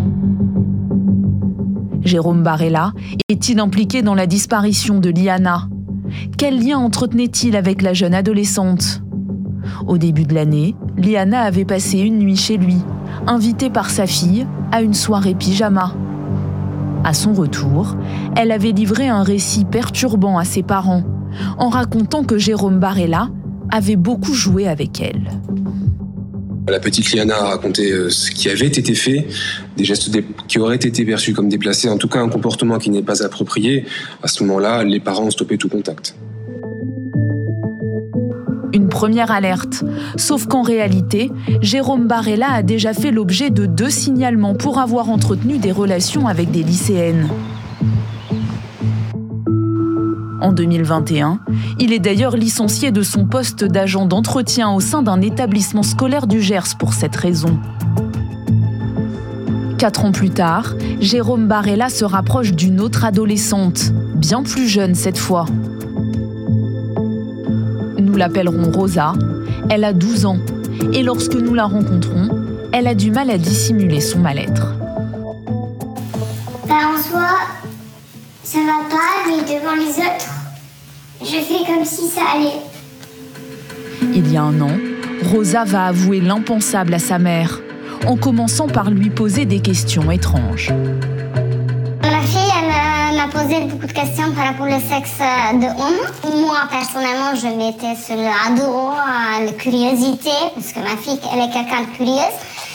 Jérôme Barella est-il impliqué dans la disparition de Liana ? Quel lien entretenait-il avec la jeune adolescente ? Au début de l'année, Liana avait passé une nuit chez lui, invitée par sa fille à une soirée pyjama. À son retour, elle avait livré un récit perturbant à ses parents, en racontant que Jérôme Barella avait beaucoup joué avec elle. La petite Liana a raconté ce qui avait été fait, des gestes qui auraient été perçus comme déplacés, en tout cas un comportement qui n'est pas approprié. À ce moment-là, les parents ont stoppé tout contact. Une première alerte, sauf qu'en réalité, Jérôme Barella a déjà fait l'objet de deux signalements pour avoir entretenu des relations avec des lycéennes. En deux mille vingt et un, il est d'ailleurs licencié de son poste d'agent d'entretien au sein d'un établissement scolaire du Gers pour cette raison. Quatre ans plus tard, Jérôme Barella se rapproche d'une autre adolescente, bien plus jeune cette fois. Nous l'appellerons Rosa, elle a douze ans, et lorsque nous la rencontrons, elle a du mal à dissimuler son mal-être. Ben en soi, ça va pas, mais devant les autres, je fais comme si ça allait. Il y a un an, Rosa va avouer l'impensable à sa mère. en commençant par lui poser des questions étranges. Ma fille, elle m'a posé beaucoup de questions par rapport au sexe de homme. Moi, personnellement, je mettais sur le dos la curiosité, parce que ma fille, elle est quelqu'un de curieuse.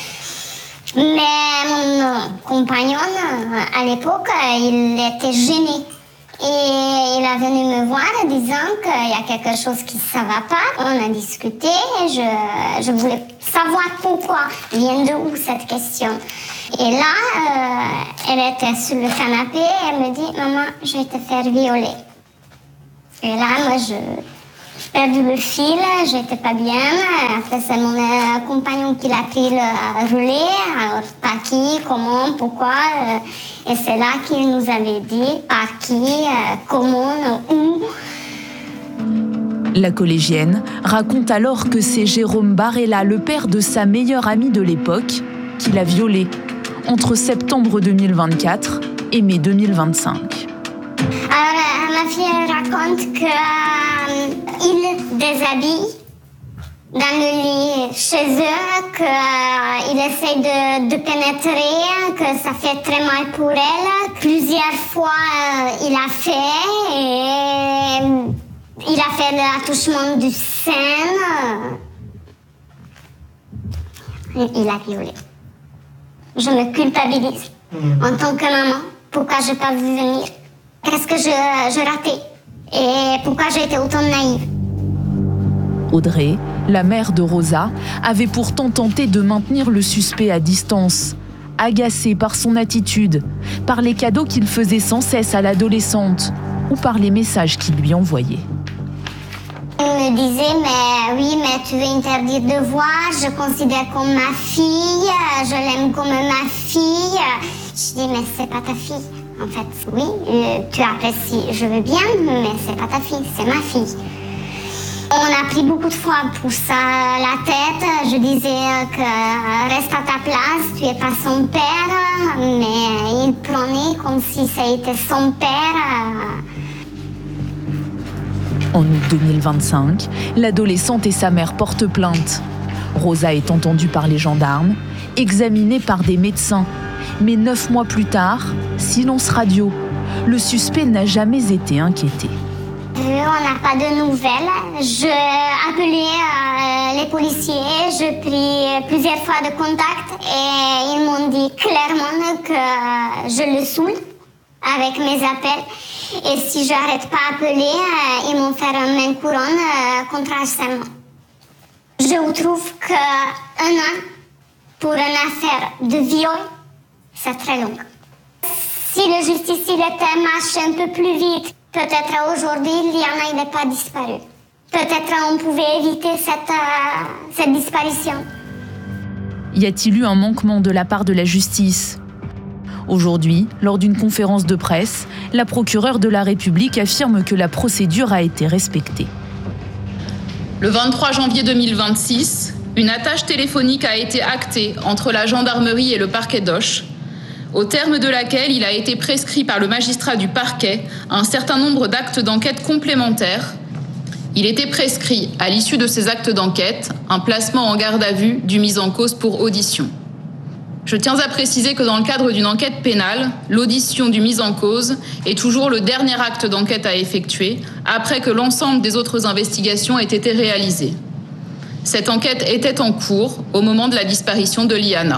Mais mon compagnon, à l'époque, il était gêné. Et il est venu me voir en disant qu'il y a quelque chose qui ne va pas. On a discuté et je, je voulais savoir pourquoi vient de où cette question. Et là, euh, elle était sur le canapé et elle me dit « Maman, je vais te faire violer ». Et là, moi, je... J'ai perdu le fil, j'étais pas bien. Après, c'est mon euh, compagnon qui l'a pris le relais. Alors, par qui, comment, pourquoi. Euh, et c'est là qu'il nous avait dit par qui, euh, comment, où. La collégienne raconte alors que c'est Jérôme Barella, le père de sa meilleure amie de l'époque, qui l'a violée entre septembre deux mille vingt-quatre et mai deux mille vingt-cinq. Alors, ma fille elle raconte que euh, il déshabille dans le lit chez eux, qu'il euh, essaie de, de pénétrer, que ça fait très mal pour elle. Plusieurs fois, euh, il a fait et euh, il a fait l'attouchement du sein. Il a violé. Je me culpabilise en tant que maman. Pourquoi je n'ai pas vu venir? Qu'est-ce que je, je ratais? Et pourquoi j'ai été autant naïve? Audrey, la mère de Rosa, avait pourtant tenté de maintenir le suspect à distance, agacée par son attitude, par les cadeaux qu'il faisait sans cesse à l'adolescente ou par les messages qu'il lui envoyait. Il me disait, mais oui, mais tu veux interdire de voir, je considère comme ma fille, je l'aime comme ma fille. Je dis, mais c'est pas ta fille. En fait, oui, euh, tu apprécies, je veux bien, mais c'est pas ta fille, c'est ma fille. On a pris beaucoup de fois pour ça la tête. Je disais que reste à ta place, tu n'es pas son père, mais il prenait comme si ça était son père. En août deux mille vingt-cinq, l'adolescente et sa mère portent plainte. Rosa est entendue par les gendarmes, examinée par des médecins. Mais neuf mois plus tard, silence radio. Le suspect n'a jamais été inquiété. On n'a pas de nouvelles. Je appelais euh, les policiers, je pris plusieurs fois de contact et ils m'ont dit clairement que je le saoule avec mes appels. Et si j'arrête pas d'appeler, euh, ils m'ont fait un main couronne euh, contre harcèlement. Je trouve qu'un an pour une affaire de viol, c'est très long. Si la justice il était marché un peu plus vite, peut-être aujourd'hui, Liana il n'est pas disparu. Peut-être on pouvait éviter cette, euh, cette disparition. Y a-t-il eu un manquement de la part de la justice ? Aujourd'hui, lors d'une conférence de presse, la procureure de la République affirme que la procédure a été respectée. Le vingt-trois janvier deux mille vingt-six, une attache téléphonique a été actée entre la gendarmerie et le parquet d'Auch, au terme de laquelle il a été prescrit par le magistrat du parquet un certain nombre d'actes d'enquête complémentaires. Il était prescrit, à l'issue de ces actes d'enquête, un placement en garde à vue du mis en cause pour audition. Je tiens à préciser que dans le cadre d'une enquête pénale, l'audition du mis en cause est toujours le dernier acte d'enquête à effectuer, après que l'ensemble des autres investigations aient été réalisées. Cette enquête était en cours au moment de la disparition de Liana.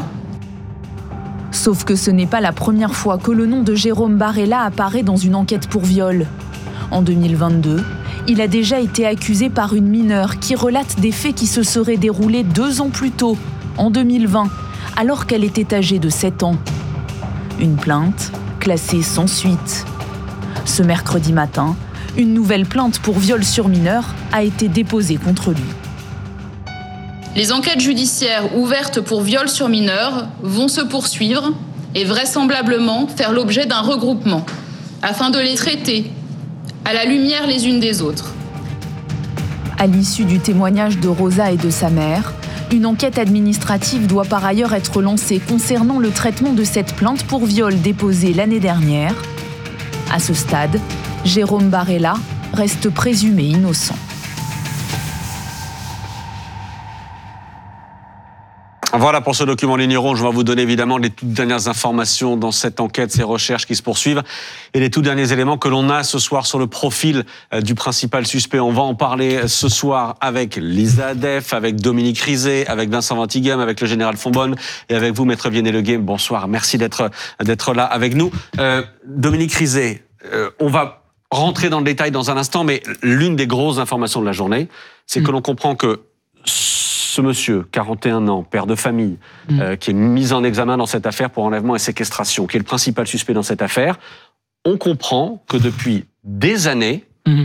Sauf que ce n'est pas la première fois que le nom de Jérôme Barella apparaît dans une enquête pour viol. En deux mille vingt-deux, il a déjà été accusé par une mineure qui relate des faits qui se seraient déroulés deux ans plus tôt, en deux mille vingt, alors qu'elle était âgée de sept ans. Une plainte classée sans suite. Ce mercredi matin, une nouvelle plainte pour viol sur mineur a été déposée contre lui. Les enquêtes judiciaires ouvertes pour viol sur mineur vont se poursuivre et vraisemblablement faire l'objet d'un regroupement, afin de les traiter à la lumière les unes des autres. À l'issue du témoignage de Rosa et de sa mère, une enquête administrative doit par ailleurs être lancée concernant le traitement de cette plainte pour viol déposée l'année dernière. À ce stade, Jérôme Barella reste présumé innocent. Voilà pour ce document Ligne Rouge. Je vais vous donner évidemment les toutes dernières informations dans cette enquête, ces recherches qui se poursuivent et les tout derniers éléments que l'on a ce soir sur le profil du principal suspect. On va en parler ce soir avec Lisa Adef, avec Dominique Rizet, avec Vincent Ventigam, avec le général Fonbonne et avec vous, Maître Vianney-Leguet. Bonsoir, merci d'être d'être là avec nous. Euh, Dominique Rizet, euh, on va rentrer dans le détail dans un instant, mais l'une des grosses informations de la journée, c'est mmh. que l'on comprend que ce monsieur, quarante et un ans, père de famille, mmh. euh, qui est mis en examen dans cette affaire pour enlèvement et séquestration, qui est le principal suspect dans cette affaire, on comprend que depuis des années, mmh.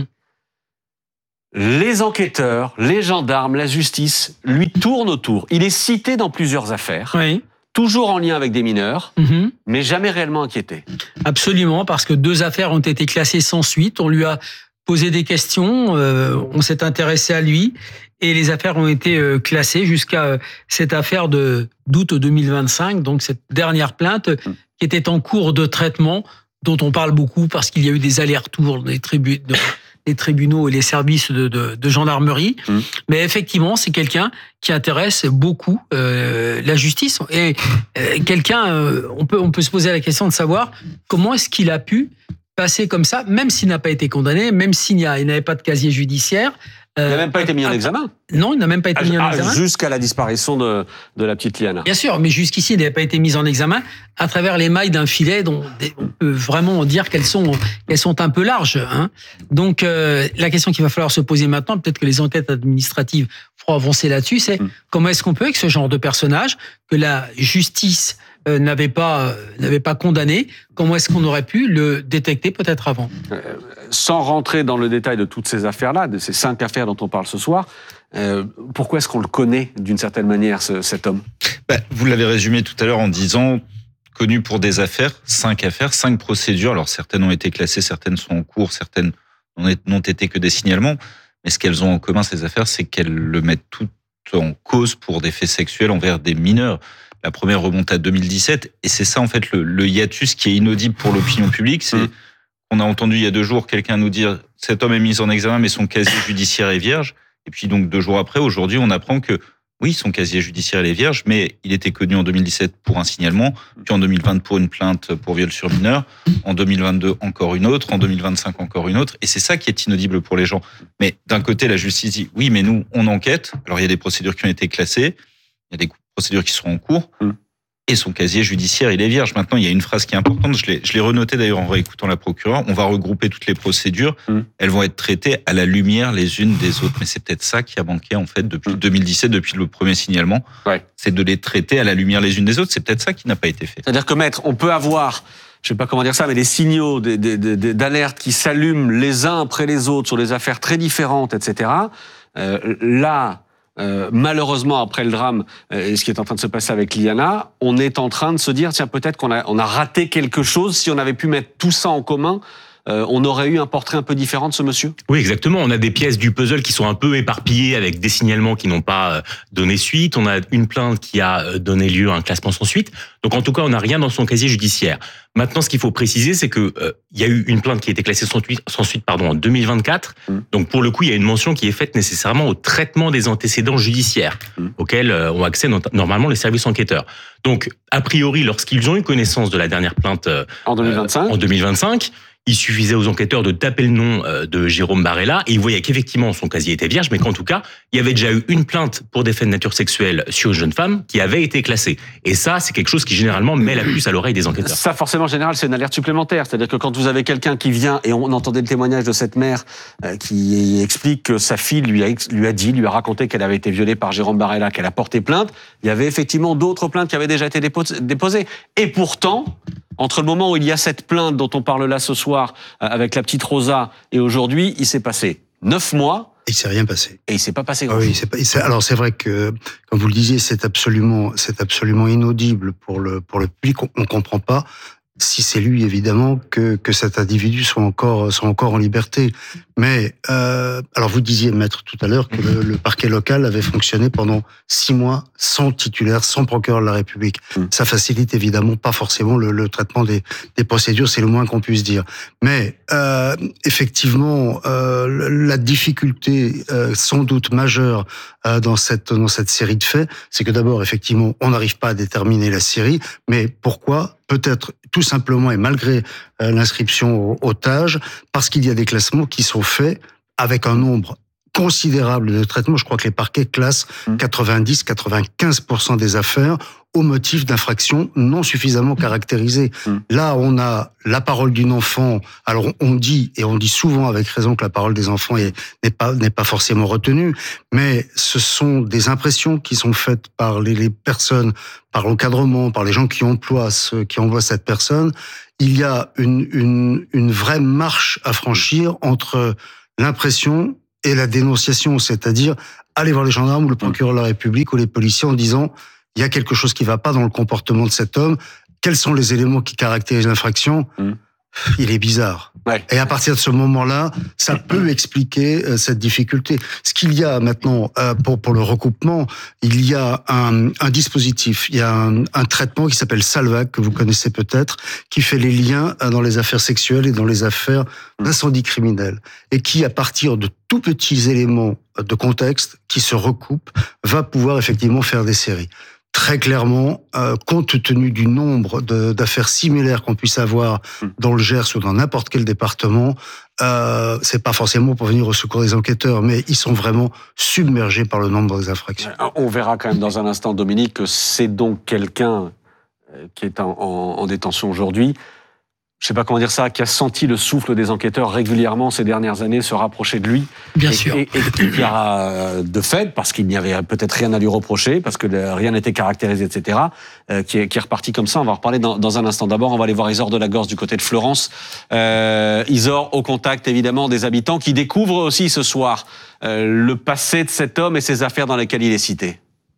les enquêteurs, les gendarmes, la justice lui tournent autour. Il est cité dans plusieurs affaires. Oui. Toujours en lien avec des mineurs, mmh. mais jamais réellement inquiété. Absolument, parce que deux affaires ont été classées sans suite. On lui a posé des questions, euh, on s'est intéressé à lui, et les affaires ont été euh, classées jusqu'à cette affaire de d'août deux mille vingt-cinq, donc cette dernière plainte mmh. qui était en cours de traitement, dont on parle beaucoup parce qu'il y a eu des allers-retours des tribunaux. De... les tribunaux et les services de, de, de gendarmerie. Mmh. Mais effectivement, c'est quelqu'un qui intéresse beaucoup euh, la justice. Et euh, quelqu'un, euh, on peut, on peut se poser la question de savoir comment est-ce qu'il a pu passer comme ça, même s'il n'a pas été condamné, même s'il n'y a, il n'avait pas de casier judiciaire. Il n'a même pas été mis en examen. Non, il n'a même pas été ah, mis en examen. Jusqu'à la disparition de, de la petite Liana. Bien sûr, mais jusqu'ici, il n'avait pas été mis en examen à travers les mailles d'un filet dont on peut vraiment dire qu'elles sont, qu'elles sont un peu larges. Hein. Donc, euh, la question qu'il va falloir se poser maintenant, peut-être que les enquêtes administratives feront avancer là-dessus, c'est mmh. comment est-ce qu'on peut, avec ce genre de personnage, que la justice euh, n'avait pas, euh, n'avait pas condamné, comment est-ce qu'on aurait pu le détecter peut-être avant ? euh, Sans rentrer dans le détail de toutes ces affaires-là, de ces cinq affaires dont on parle ce soir, euh, pourquoi est-ce qu'on le connaît d'une certaine manière, ce, cet homme ? Ben, vous l'avez résumé tout à l'heure en disant connu pour des affaires, cinq affaires, cinq procédures. Alors certaines ont été classées, certaines sont en cours, certaines n'ont été que des signalements. Mais ce qu'elles ont en commun, ces affaires, c'est qu'elles le mettent toutes en cause pour des faits sexuels envers des mineurs. La première remonte à deux mille dix-sept, et c'est ça en fait le, le hiatus qui est inaudible pour l'opinion publique. C'est mmh. on a entendu il y a deux jours quelqu'un nous dire cet homme est mis en examen, mais son casier judiciaire est vierge. Et puis donc deux jours après, aujourd'hui, on apprend que oui, son casier judiciaire est vierge, mais il était connu en deux mille dix-sept pour un signalement, puis en deux mille vingt pour une plainte pour viol sur mineur, en deux mille vingt-deux encore une autre, en deux mille vingt-cinq encore une autre, et c'est ça qui est inaudible pour les gens. Mais d'un côté, la justice dit oui, mais nous, on enquête. Alors il y a des procédures qui ont été classées, il y a des procédures qui sont en cours. Et son casier judiciaire, il est vierge. Maintenant, il y a une phrase qui est importante. Je l'ai, je l'ai renoté d'ailleurs en réécoutant la procureure. On va regrouper toutes les procédures. Mmh. Elles vont être traitées à la lumière les unes des autres. Mais c'est peut-être ça qui a manqué, en fait, depuis mmh. deux mille dix-sept, depuis le premier signalement. Ouais. C'est de les traiter à la lumière les unes des autres. C'est peut-être ça qui n'a pas été fait. C'est-à-dire que, maître, on peut avoir, je sais pas comment dire ça, mais des signaux des, des, des, d'alerte qui s'allument les uns après les autres sur des affaires très différentes, et cetera. Euh, là, Euh, malheureusement, après le drame, euh, et ce qui est en train de se passer avec Liana, on est en train de se dire, tiens, peut-être qu'on a, on a raté quelque chose. Si on avait pu mettre tout ça en commun, euh, on aurait eu un portrait un peu différent de ce monsieur. Oui, exactement. On a des pièces du puzzle qui sont un peu éparpillées avec des signalements qui n'ont pas donné suite. On a une plainte qui a donné lieu à un classement sans suite. Donc, en tout cas, on n'a rien dans son casier judiciaire. Maintenant, ce qu'il faut préciser, c'est que euh, il y a eu une plainte qui a été classée sans suite, sans suite pardon, en deux mille vingt-quatre. Mmh. Donc, pour le coup, il y a une mention qui est faite nécessairement au traitement des antécédents judiciaires, mmh. auxquels euh, ont accès not- normalement les services enquêteurs. Donc, a priori, lorsqu'ils ont eu connaissance de la dernière plainte euh, en deux mille vingt-cinq, euh, en deux mille vingt-cinq, il suffisait aux enquêteurs de taper le nom de Jérôme Barella et ils voyaient qu'effectivement son casier était vierge, mais qu'en tout cas, il y avait déjà eu une plainte pour des faits de nature sexuelle sur une jeune femme qui avait été classée. Et ça, c'est quelque chose qui généralement met la puce à l'oreille des enquêteurs. Ça, forcément, en général, c'est une alerte supplémentaire. C'est-à-dire que quand vous avez quelqu'un qui vient, et on entendait le témoignage de cette mère euh, qui explique que sa fille lui a, lui a dit, lui a raconté qu'elle avait été violée par Jérôme Barella, qu'elle a porté plainte, il y avait effectivement d'autres plaintes qui avaient déjà été déposées. Et pourtant, entre le moment où il y a cette plainte dont on parle là ce soir avec la petite Rosa et aujourd'hui, il s'est passé neuf mois. Et il s'est rien passé. Et il s'est pas passé grand-chose. Oui, c'est pas, c'est, alors c'est vrai que, comme vous le disiez, c'est absolument, c'est absolument inaudible pour le pour le public. On, on comprend pas si c'est lui, évidemment, que, que cet individu soit encore, soit encore en liberté. Mais, euh, alors vous disiez, maître, tout à l'heure, que le, le parquet local avait fonctionné pendant six mois sans titulaire, sans procureur de la République. Mmh. Ça facilite évidemment pas forcément le, le traitement des, des procédures, c'est le moins qu'on puisse dire. Mais, euh, effectivement, euh, la difficulté, euh, sans doute majeure, euh, dans cette, dans cette série de faits, c'est que d'abord, effectivement, on n'arrive pas à déterminer la série, mais pourquoi? Peut-être tout simplement et malgré euh, l'inscription au, au T A G, parce qu'il y a des classements qui sont faits avec un nombre considérable de traitements. Je crois que les parquets classent quatre-vingt-dix à quatre-vingt-quinze pour cent des affaires au motif d'infractions non suffisamment caractérisées. Mmh. Là, on a la parole d'une enfant. Alors, on dit, et on dit souvent avec raison que la parole des enfants est, n'est pas, n'est pas forcément retenue, mais ce sont des impressions qui sont faites par les, les personnes, par l'encadrement, par les gens qui emploient ce, qui envoient cette personne. Il y a une, une, une vraie marche à franchir entre l'impression et la dénonciation, c'est-à-dire aller voir les gendarmes ou le procureur de la République ou les policiers en disant il y a quelque chose qui ne va pas dans le comportement de cet homme, quels sont les éléments qui caractérisent l'infraction ? mmh. Il est bizarre. Ouais. Et à partir de ce moment-là, ça peut expliquer euh, cette difficulté. Ce qu'il y a maintenant euh, pour pour le recoupement, il y a un, un dispositif, il y a un, un traitement qui s'appelle Salvac, que vous connaissez peut-être, qui fait les liens dans les affaires sexuelles et dans les affaires d'incendie criminel, et qui, à partir de tout petits éléments de contexte qui se recoupent, va pouvoir effectivement faire des séries. Très clairement, euh, compte tenu du nombre de, d'affaires similaires qu'on puisse avoir dans le Gers ou dans n'importe quel département, euh, c'est pas forcément pour venir au secours des enquêteurs, mais ils sont vraiment submergés par le nombre des infractions. On verra quand même dans un instant, Dominique, que c'est donc quelqu'un qui est en, en, en détention aujourd'hui. Je sais pas comment dire ça, qui a senti le souffle des enquêteurs régulièrement ces dernières années se rapprocher de lui. Bien et, sûr. Et, et qui a, de fait, parce qu'il n'y avait peut-être rien à lui reprocher, parce que rien n'était caractérisé, et cetera, euh, qui, est, qui est reparti comme ça. On va en reparler dans, dans un instant. D'abord, on va aller voir Isor de la Gorce du côté de Fleurance. Euh, Isor, au contact évidemment des habitants qui découvrent aussi ce soir euh, le passé de cet homme et ses affaires dans lesquelles il est cité.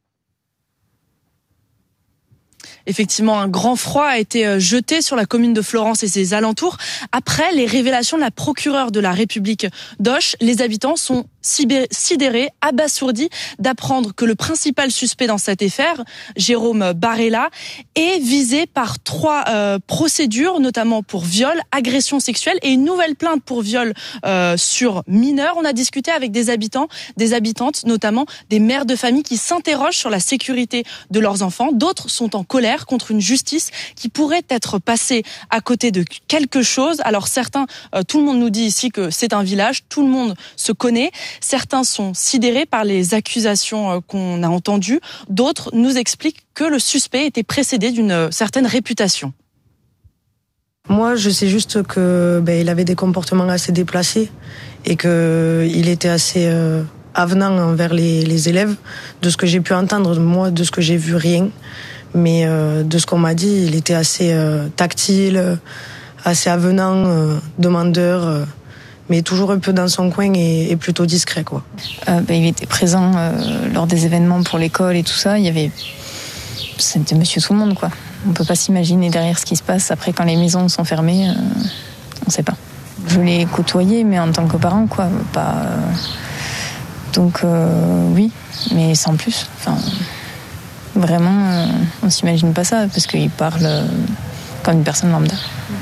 Effectivement, un grand froid a été jeté sur la commune de Fleurance et ses alentours. Après les révélations de la procureure de la République d'Auch, les habitants sont sidérés, abasourdis d'apprendre que le principal suspect dans cette affaire, Jérôme Barella, est visé par trois euh, procédures, notamment pour viol, agression sexuelle et une nouvelle plainte pour viol euh, sur mineur. On a discuté avec des habitants, des habitantes, notamment des mères de famille qui s'interrogent sur la sécurité de leurs enfants. D'autres sont en colère contre une justice qui pourrait être passée à côté de quelque chose. Alors certains, euh, tout le monde nous dit ici que c'est un village, tout le monde se connaît. Certains sont sidérés par les accusations euh, qu'on a entendues. D'autres nous expliquent que le suspect était précédé d'une euh, certaine réputation. Moi, je sais juste que ben, il avait des comportements assez déplacés et que il était assez euh, avenant envers les, les élèves. De ce que j'ai pu entendre, moi, de ce que j'ai vu, rien. Mais euh, de ce qu'on m'a dit, il était assez euh, tactile, assez avenant, euh, demandeur, euh, mais toujours un peu dans son coin et, et plutôt discret, quoi. Euh, ben, il était présent euh, lors des événements pour l'école et tout ça. Il y avait, c'était Monsieur Tout le Monde, quoi. On peut pas s'imaginer derrière ce qui se passe après quand les maisons sont fermées. Euh, on sait pas. Je l'ai côtoyé, mais en tant que parent, quoi. Pas. Euh... Donc euh, oui, mais sans plus. Enfin. Vraiment, euh, on s'imagine pas ça, parce qu'il parle euh, comme une personne lambda.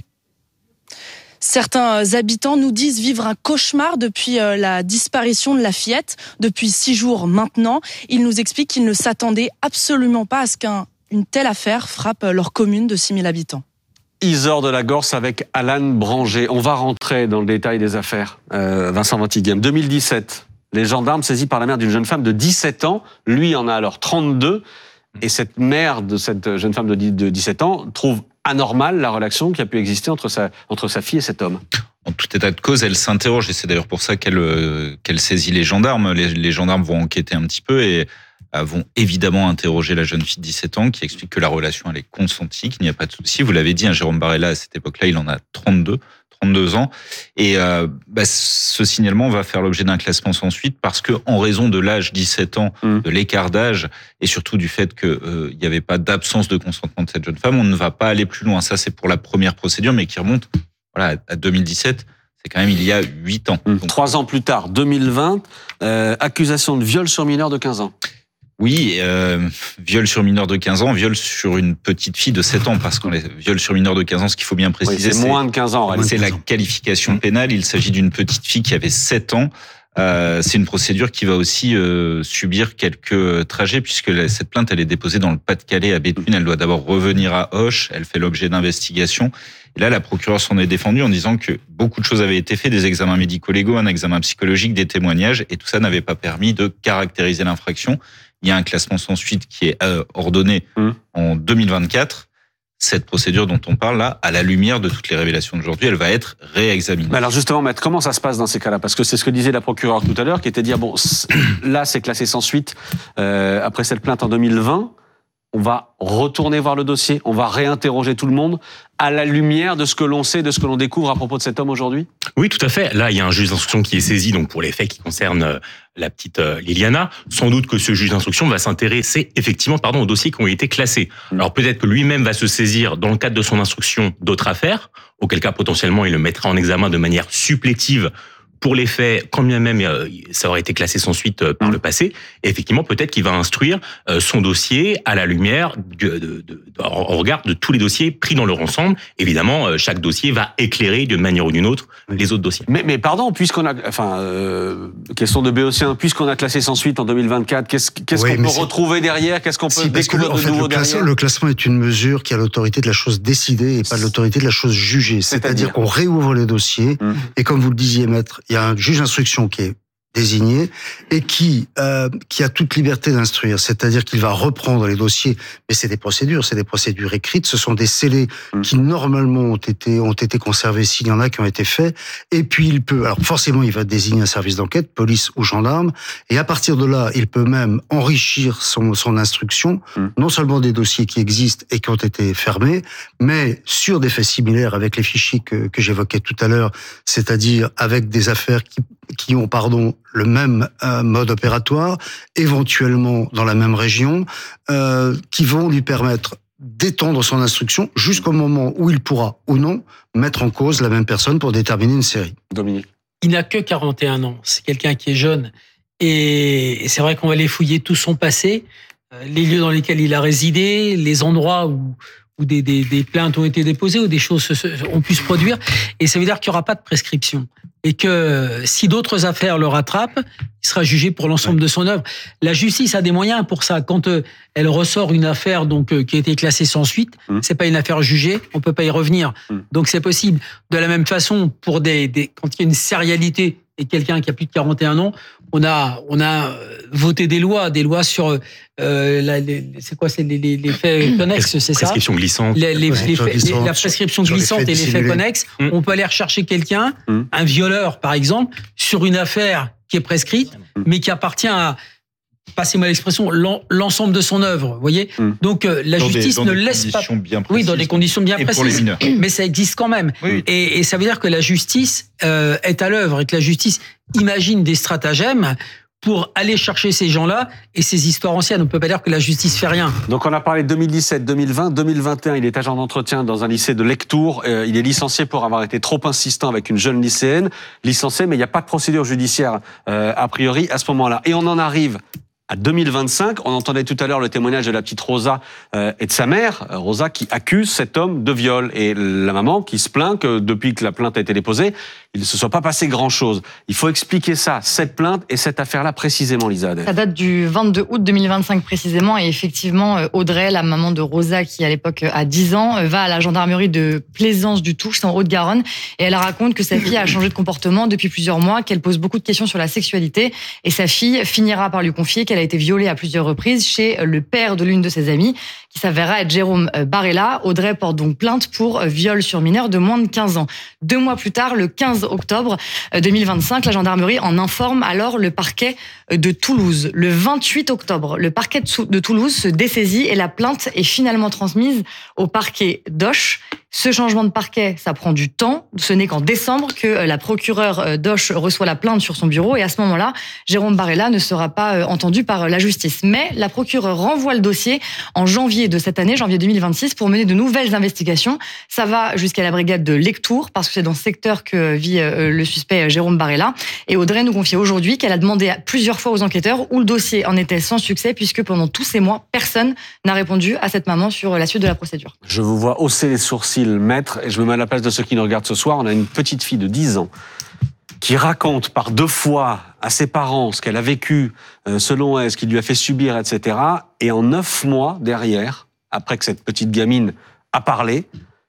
Certains habitants nous disent vivre un cauchemar depuis euh, la disparition de la fillette, depuis six jours maintenant. Ils nous expliquent qu'ils ne s'attendaient absolument pas à ce qu'une telle affaire frappe leur commune de six mille habitants. Isor de la Gorce avec Alan Branger. On va rentrer dans le détail des affaires. Euh, Vincent Ventighem, deux mille dix-sept, les gendarmes saisis par la mère d'une jeune femme de dix-sept ans. Lui en a alors trente-deux. Et cette mère de cette jeune femme de dix-sept ans trouve anormale la relation qui a pu exister entre sa, entre sa fille et cet homme. En tout état de cause, elle s'interroge, et c'est d'ailleurs pour ça qu'elle, euh, qu'elle saisit les gendarmes. Les, les gendarmes vont enquêter un petit peu et euh, vont évidemment interroger la jeune fille de dix-sept ans qui explique que la relation elle est consentie, qu'il n'y a pas de souci. Vous l'avez dit, hein, Jérôme Barella, à cette époque-là, il en a trente-deux. trente-deux ans. Et euh, bah, ce signalement va faire l'objet d'un classement sans suite parce que, en raison de l'âge dix-sept ans, mmh. de l'écart d'âge et surtout du fait qu'il euh, n'y avait pas d'absence de consentement de cette jeune femme, on ne va pas aller plus loin. Ça, c'est pour la première procédure, mais qui remonte voilà, à deux mille dix-sept. C'est quand même il y a huit ans. Mmh. Donc, Trois ans plus tard, deux mille vingt, euh, accusation de viol sur mineur de quinze ans. Oui, euh, viol sur mineur de quinze ans, viol sur une petite fille de sept ans, parce qu'on les viol sur mineur de quinze ans, ce qu'il faut bien préciser, oui, c'est, c'est moins de quinze ans. C'est la qualification pénale. Il s'agit d'une petite fille qui avait sept ans. Euh, c'est une procédure qui va aussi euh, subir quelques trajets, puisque la, cette plainte, elle est déposée dans le Pas-de-Calais à Béthune. Elle doit d'abord revenir à Auch. Elle fait l'objet d'investigations. Et là, la procureure s'en est défendue en disant que beaucoup de choses avaient été faites, des examens médico-légaux, un examen psychologique, des témoignages, et tout ça n'avait pas permis de caractériser l'infraction. Il y a un classement sans suite qui est ordonné mmh. en deux mille vingt-quatre. Cette procédure dont on parle là, à la lumière de toutes les révélations d'aujourd'hui, elle va être réexaminée. Alors justement, maître, comment ça se passe dans ces cas-là ? Parce que c'est ce que disait la procureure tout à l'heure, qui était de dire, bon, là c'est classé sans suite, euh, après cette plainte en deux mille vingt, on va retourner voir le dossier, on va réinterroger tout le monde à la lumière de ce que l'on sait, de ce que l'on découvre à propos de cet homme aujourd'hui ? Oui, tout à fait. Là, il y a un juge d'instruction qui est saisi donc pour les faits qui concernent la petite Liliana. Sans doute que ce juge d'instruction va s'intéresser effectivement pardon, aux dossiers qui ont été classés. Alors peut-être que lui-même va se saisir dans le cadre de son instruction d'autres affaires, auquel cas potentiellement il le mettra en examen de manière supplétive pour les faits, quand bien même ça aurait été classé sans suite par le passé. Et effectivement, peut-être qu'il va instruire son dossier à la lumière, de, de, de, en regard de tous les dossiers pris dans leur ensemble. Évidemment, chaque dossier va éclairer d'une manière ou d'une autre les autres dossiers. Mais, mais pardon, puisqu'on a, enfin, euh, question de Béotien, puisqu'on a classé sans suite en deux mille vingt-quatre, qu'est-ce, qu'est-ce oui, qu'on peut c'est... retrouver derrière ? Qu'est-ce qu'on peut si, découvrir que, de fait, nouveau le derrière ? classement, le classement est une mesure qui a l'autorité de la chose décidée et pas de l'autorité de la chose jugée. C'est-à-dire, C'est-à-dire qu'on réouvre les dossiers mmh. et comme vous le disiez, maître, il y a un juge d'instruction qui est désigné et qui euh, qui a toute liberté d'instruire, c'est-à-dire qu'il va reprendre les dossiers, mais c'est des procédures, c'est des procédures écrites, ce sont des scellés mmh. qui normalement ont été ont été conservés s'il y en a qui ont été faits, et puis il peut, alors forcément il va désigner un service d'enquête, police ou gendarme, et à partir de là il peut même enrichir son son instruction, mmh. non seulement des dossiers qui existent et qui ont été fermés, mais sur des faits similaires avec les fichiers que que j'évoquais tout à l'heure, c'est-à-dire avec des affaires qui qui ont pardon le même euh, mode opératoire, éventuellement dans la même région, euh, qui vont lui permettre d'étendre son instruction jusqu'au moment où il pourra ou non mettre en cause la même personne pour déterminer une série. Dominique. Il n'a que quarante et un ans, c'est quelqu'un qui est jeune, et c'est vrai qu'on va aller fouiller tout son passé, les lieux dans lesquels il a résidé, les endroits où où des, des, des plaintes ont été déposées, où des choses ont pu se produire, et ça veut dire qu'il n'y aura pas de prescription. Et que si d'autres affaires le rattrapent, il sera jugé pour l'ensemble de son œuvre. La justice a des moyens pour ça. Quand elle ressort une affaire donc qui a été classée sans suite, mmh. c'est pas une affaire jugée, on peut pas y revenir. Mmh. Donc c'est possible. De la même façon, pour des, des quand il y a une sérialité et quelqu'un qui a plus de quarante et un ans, on a on a voté des lois, des lois sur euh, la, les, c'est quoi, c'est les, les, les faits connexes, c'est ça ? Prescription glissante. Les, les, ouais, les faits, glissante, la prescription glissante et les faits connexes. Mmh. On peut aller rechercher quelqu'un, mmh. un violeur par exemple, sur une affaire qui est prescrite, mmh. mais qui appartient à, passez-moi l'expression, l'ensemble de son œuvre, vous voyez. Mmh. Donc euh, la dans justice des, ne laisse pas, oui, dans des conditions bien et précises, pour les mineurs. Mais ça existe quand même. Oui. Et, et ça veut dire que la justice euh, est à l'œuvre et que la justice imagine des stratagèmes pour aller chercher ces gens-là et ces histoires anciennes. On ne peut pas dire que la justice fait rien. Donc on a parlé de deux mille dix-sept, deux mille vingt, deux mille vingt et un, il est agent d'entretien dans un lycée de Lectoure. Euh, il est licencié pour avoir été trop insistant avec une jeune lycéenne. Licencié, mais il n'y a pas de procédure judiciaire euh, a priori à ce moment-là. Et on en arrive à deux mille vingt-cinq, on entendait tout à l'heure le témoignage de la petite Rosa euh, et de sa mère, Rosa qui accuse cet homme de viol, et la maman qui se plaint que depuis que la plainte a été déposée, il ne se soit pas passé grand-chose. Il faut expliquer ça, cette plainte et cette affaire-là précisément, Lisa Adel. Ça date du vingt-deux août deux mille vingt-cinq précisément, et effectivement Audrey, la maman de Rosa qui à l'époque a dix ans, va à la gendarmerie de Plaisance-du-Touches, en Haute-Garonne, et elle raconte que sa fille a changé de comportement depuis plusieurs mois, qu'elle pose beaucoup de questions sur la sexualité, et sa fille finira par lui confier qu'elle a été violée à plusieurs reprises chez le père de l'une de ses amies, qui s'avérera être Jérôme Barella. Audrey porte donc plainte pour viol sur mineur de moins de quinze ans. Deux mois plus tard, le quinze octobre deux mille vingt-cinq, la gendarmerie en informe alors le parquet de Toulouse. Le vingt-huit octobre, le parquet de Toulouse se dessaisit et la plainte est finalement transmise au parquet d'Auch. Ce changement de parquet, ça prend du temps. Ce n'est qu'en décembre que la procureure Doche reçoit la plainte sur son bureau et à ce moment-là, Jérôme Barella ne sera pas entendu par la justice. Mais la procureure renvoie le dossier en janvier de cette année, janvier deux mille vingt-six, pour mener de nouvelles investigations. Ça va jusqu'à la brigade de Lectoure, parce que c'est dans ce secteur que vit le suspect Jérôme Barella. Et Audrey nous confiait aujourd'hui qu'elle a demandé plusieurs fois aux enquêteurs où le dossier en était sans succès, puisque pendant tous ces mois, personne n'a répondu à cette maman sur la suite de la procédure. Je vous vois hausser les sourcils, maître, et je me mets à la place de ceux qui nous regardent ce soir. On a une petite fille de dix ans qui raconte par deux fois à ses parents ce qu'elle a vécu, euh, selon elle, ce qu'il lui a fait subir, et cetera. Et en neuf mois derrière, après que cette petite gamine a parlé,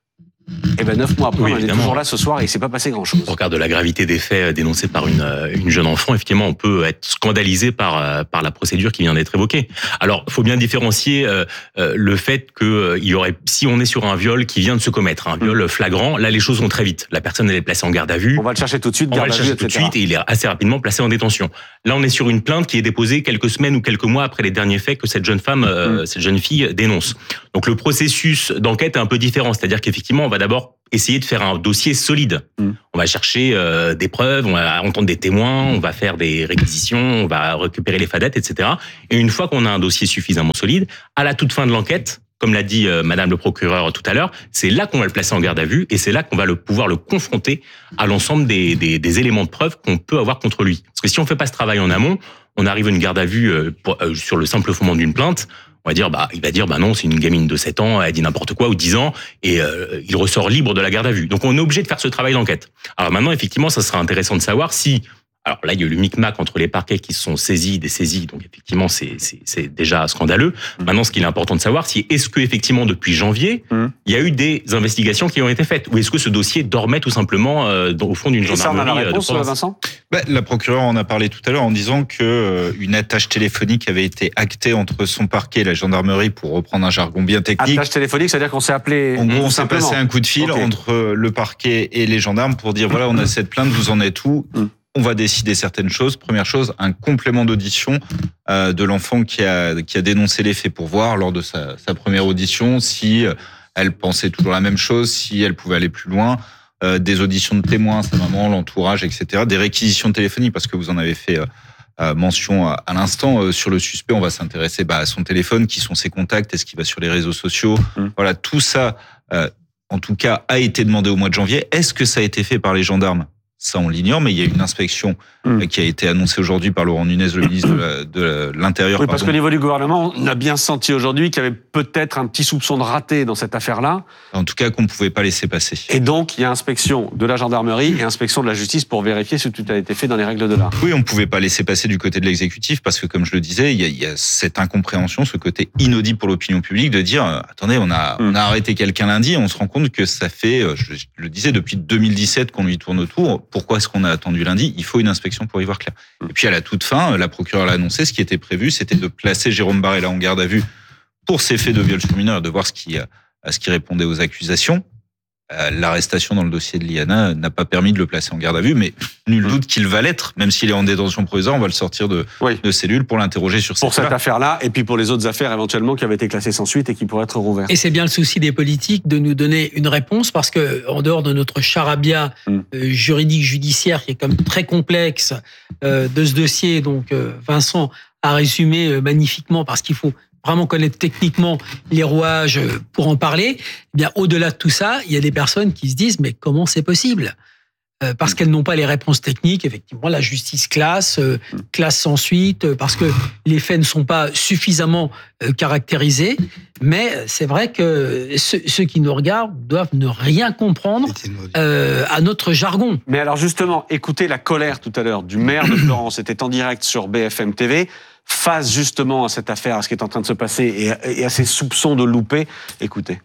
et ben neuf mois après, oui, on est toujours là ce soir et il s'est pas passé grand-chose. Au regard de la gravité des faits dénoncés par une, une jeune enfant, effectivement, on peut être scandalisé par, par la procédure qui vient d'être évoquée. Alors, il faut bien différencier euh, le fait que euh, il y aurait, si on est sur un viol qui vient de se commettre, un viol flagrant, là, les choses vont très vite. La personne, elle est placée en garde à vue. On va le chercher tout de suite, on garde va le à vue, chercher tout de et cetera. suite et il est assez rapidement placé en détention. Là, on est sur une plainte qui est déposée quelques semaines ou quelques mois après les derniers faits que cette jeune femme, euh, mmh. cette jeune fille dénonce. Donc, le processus d'enquête est un peu différent. C'est-à-dire qu'effectivement, on va d'abord essayer de faire un dossier solide. Mmh. On va chercher euh, des preuves, on va entendre des témoins, on va faire des réquisitions, on va récupérer les fadettes, et cetera. Et une fois qu'on a un dossier suffisamment solide, à la toute fin de l'enquête, comme l'a dit euh, Madame le procureur tout à l'heure, c'est là qu'on va le placer en garde à vue et c'est là qu'on va le, pouvoir le confronter à l'ensemble des, des, des éléments de preuve qu'on peut avoir contre lui. Parce que si on fait pas ce travail en amont, on arrive à une garde à vue euh, pour, euh, sur le simple fondement d'une plainte. On va dire, bah, il va dire, bah non, c'est une gamine de sept ans, elle dit n'importe quoi, ou dix ans, et euh, il ressort libre de la garde à vue. Donc on est obligé de faire ce travail d'enquête. Alors maintenant, effectivement, ça sera intéressant de savoir si, alors là, il y a eu le micmac entre les parquets qui se sont saisis, des saisies, donc effectivement, c'est, c'est, c'est déjà scandaleux. Mmh. Maintenant, ce qu'il est important de savoir, c'est est-ce que effectivement, depuis janvier, mmh. il y a eu des investigations qui ont été faites, ou est-ce que ce dossier dormait tout simplement euh, au fond d'une gendarmerie. Et ça, on a la réponse, de Vincent ? Bah, la procureure en a parlé tout à l'heure en disant que euh, une attache téléphonique avait été actée entre son parquet et la gendarmerie, pour reprendre un jargon bien technique. Attache téléphonique, c'est-à-dire qu'on s'est appelé. En gros, on s'est passé un coup de fil okay. entre le parquet et les gendarmes pour dire voilà, on a cette plainte, vous en êtes où ? mm. On va décider certaines choses. Première chose, un complément d'audition euh, de l'enfant qui a qui a dénoncé les faits pour voir lors de sa, sa première audition si euh, elle pensait toujours la même chose, si elle pouvait aller plus loin. Euh, des auditions de témoins, sa maman, l'entourage, et cetera. Des réquisitions téléphoniques, parce que vous en avez fait euh, mention à, à l'instant. Euh, sur le suspect, on va s'intéresser bah, à son téléphone, qui sont ses contacts, est-ce qu'il va sur les réseaux sociaux. Mmh. Voilà, tout ça, euh, en tout cas, a été demandé au mois de janvier. Est-ce que ça a été fait par les gendarmes ? Ça, on l'ignore, mais il y a une inspection mmh. qui a été annoncée aujourd'hui par Laurent Nunez, le ministre de, la, de l'Intérieur. Oui, parce pardon. qu'au niveau du gouvernement, on a bien senti aujourd'hui qu'il y avait peut-être un petit soupçon de raté dans cette affaire-là. En tout cas, qu'on ne pouvait pas laisser passer. Et donc, il y a inspection de la gendarmerie et inspection de la justice pour vérifier si tout a été fait dans les règles de l'art. Oui, on ne pouvait pas laisser passer du côté de l'exécutif parce que, comme je le disais, il y a, il y a cette incompréhension, ce côté inaudible pour l'opinion publique de dire euh, attendez, on a, mmh. on a arrêté quelqu'un lundi, on se rend compte que ça fait, euh, je le disais, depuis deux mille dix-sept qu'on lui tourne autour. Pourquoi est-ce qu'on a attendu lundi ? Il faut une inspection pour y voir clair. Et puis à la toute fin, la procureure l'a annoncé, ce qui était prévu, c'était de placer Jérôme Barella en garde à vue pour ces faits de viol sur mineur et de voir ce qui, à ce qui répondait aux accusations. L'arrestation dans le dossier de Liana n'a pas permis de le placer en garde à vue, mais nul doute qu'il va l'être, même s'il est en détention provisoire, on va le sortir de, oui. de cellule pour l'interroger sur pour cette affaire-là, et puis pour les autres affaires éventuellement qui avaient été classées sans suite et qui pourraient être rouvertes. Et c'est bien le souci des politiques de nous donner une réponse, parce que en dehors de notre charabia mm. euh, juridique judiciaire qui est comme très complexe euh, de ce dossier, donc euh, Vincent a résumé euh, magnifiquement, parce qu'il faut vraiment connaître techniquement les rouages pour en parler, eh bien, au-delà de tout ça, il y a des personnes qui se disent, mais comment c'est possible ? euh, Parce qu'elles n'ont pas les réponses techniques, effectivement, la justice classe, euh, classe sans suite, euh, parce que les faits ne sont pas suffisamment euh, caractérisés, mais c'est vrai que ceux, ceux qui nous regardent doivent ne rien comprendre euh, à notre jargon. Mais alors justement, écoutez la colère tout à l'heure du maire de Florence, c'était en direct sur B F M T V, face justement à cette affaire, à ce qui est en train de se passer et à ces soupçons de louper. Écoutez.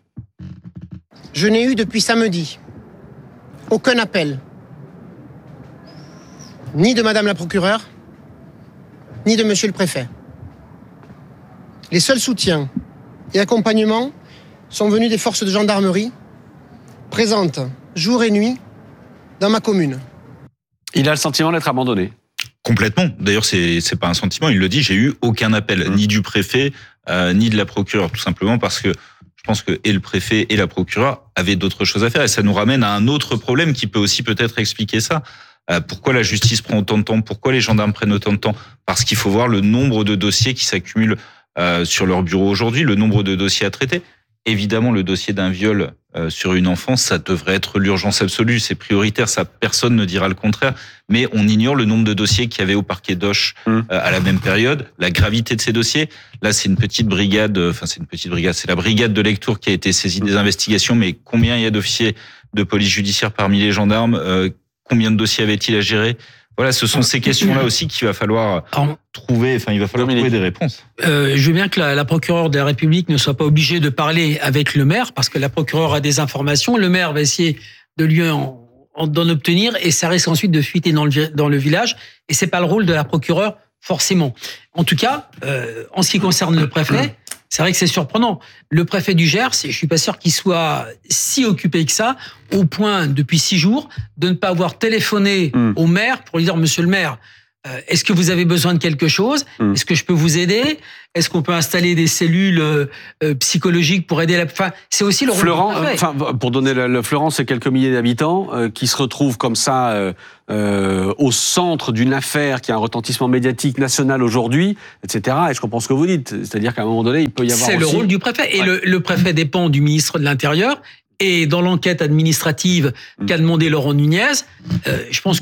Je n'ai eu depuis samedi aucun appel, ni de Madame la procureure, ni de Monsieur le préfet. Les seuls soutiens et accompagnements sont venus des forces de gendarmerie présentes jour et nuit dans ma commune. Il a le sentiment d'être abandonné. Complètement. D'ailleurs, c'est c'est pas un sentiment. Il le dit. J'ai eu aucun appel, mmh. ni du préfet, euh, ni de la procureure, tout simplement parce que Je pense que et le préfet et la procureure avaient d'autres choses à faire. Et ça nous ramène à un autre problème qui peut aussi peut-être expliquer ça. Euh, pourquoi la justice prend autant de temps? Pourquoi les gendarmes prennent autant de temps? Parce qu'il faut voir le nombre de dossiers qui s'accumulent euh, sur leur bureau aujourd'hui, le nombre de dossiers à traiter. Évidemment, le dossier d'un viol euh, sur une enfance, ça devrait être l'urgence absolue, c'est prioritaire, ça personne ne dira le contraire. Mais on ignore le nombre de dossiers qu'il y avait au parquet d'Auch euh, à la même période, la gravité de ces dossiers. Là, c'est une petite brigade, enfin c'est une petite brigade, c'est la brigade de Lectoure qui a été saisie des investigations. Mais combien il y a d'officiers de police judiciaire parmi les gendarmes? euh, Combien de dossiers avait-il à gérer? Voilà, ce sont ces questions-là aussi qu'il va falloir trouver. Enfin, il va falloir trouver des réponses. Euh, je veux bien que la, la procureure de la République ne soit pas obligée de parler avec le maire, parce que la procureure a des informations. Le maire va essayer de lui en, en, d'en obtenir, et ça risque ensuite de fuiter dans le, dans le village. Et c'est pas le rôle de la procureure, forcément. En tout cas, euh, en ce qui concerne le préfet, c'est vrai que c'est surprenant. Le préfet du Gers, je suis pas sûr qu'il soit si occupé que ça, au point, depuis six jours, de ne pas avoir téléphoné mmh. au maire pour lui dire « Monsieur le maire, euh, est-ce que vous avez besoin de quelque chose ? mmh. Est-ce que je peux vous aider ? Est-ce qu'on peut installer des cellules euh, psychologiques pour aider la... » Enfin, c'est aussi le rôle Florent, du préfet. Enfin, pour donner le, le Florent, c'est quelques milliers d'habitants euh, qui se retrouvent comme ça euh, euh, au centre d'une affaire qui a un retentissement médiatique national aujourd'hui, et cetera. Et je comprends ce que vous dites. C'est-à-dire qu'à un moment donné, il peut y avoir C'est aussi... le rôle du préfet. Et ouais. le, le préfet dépend du ministre de l'Intérieur. Et dans l'enquête administrative qu'a demandé Laurent Nunez, euh, je pense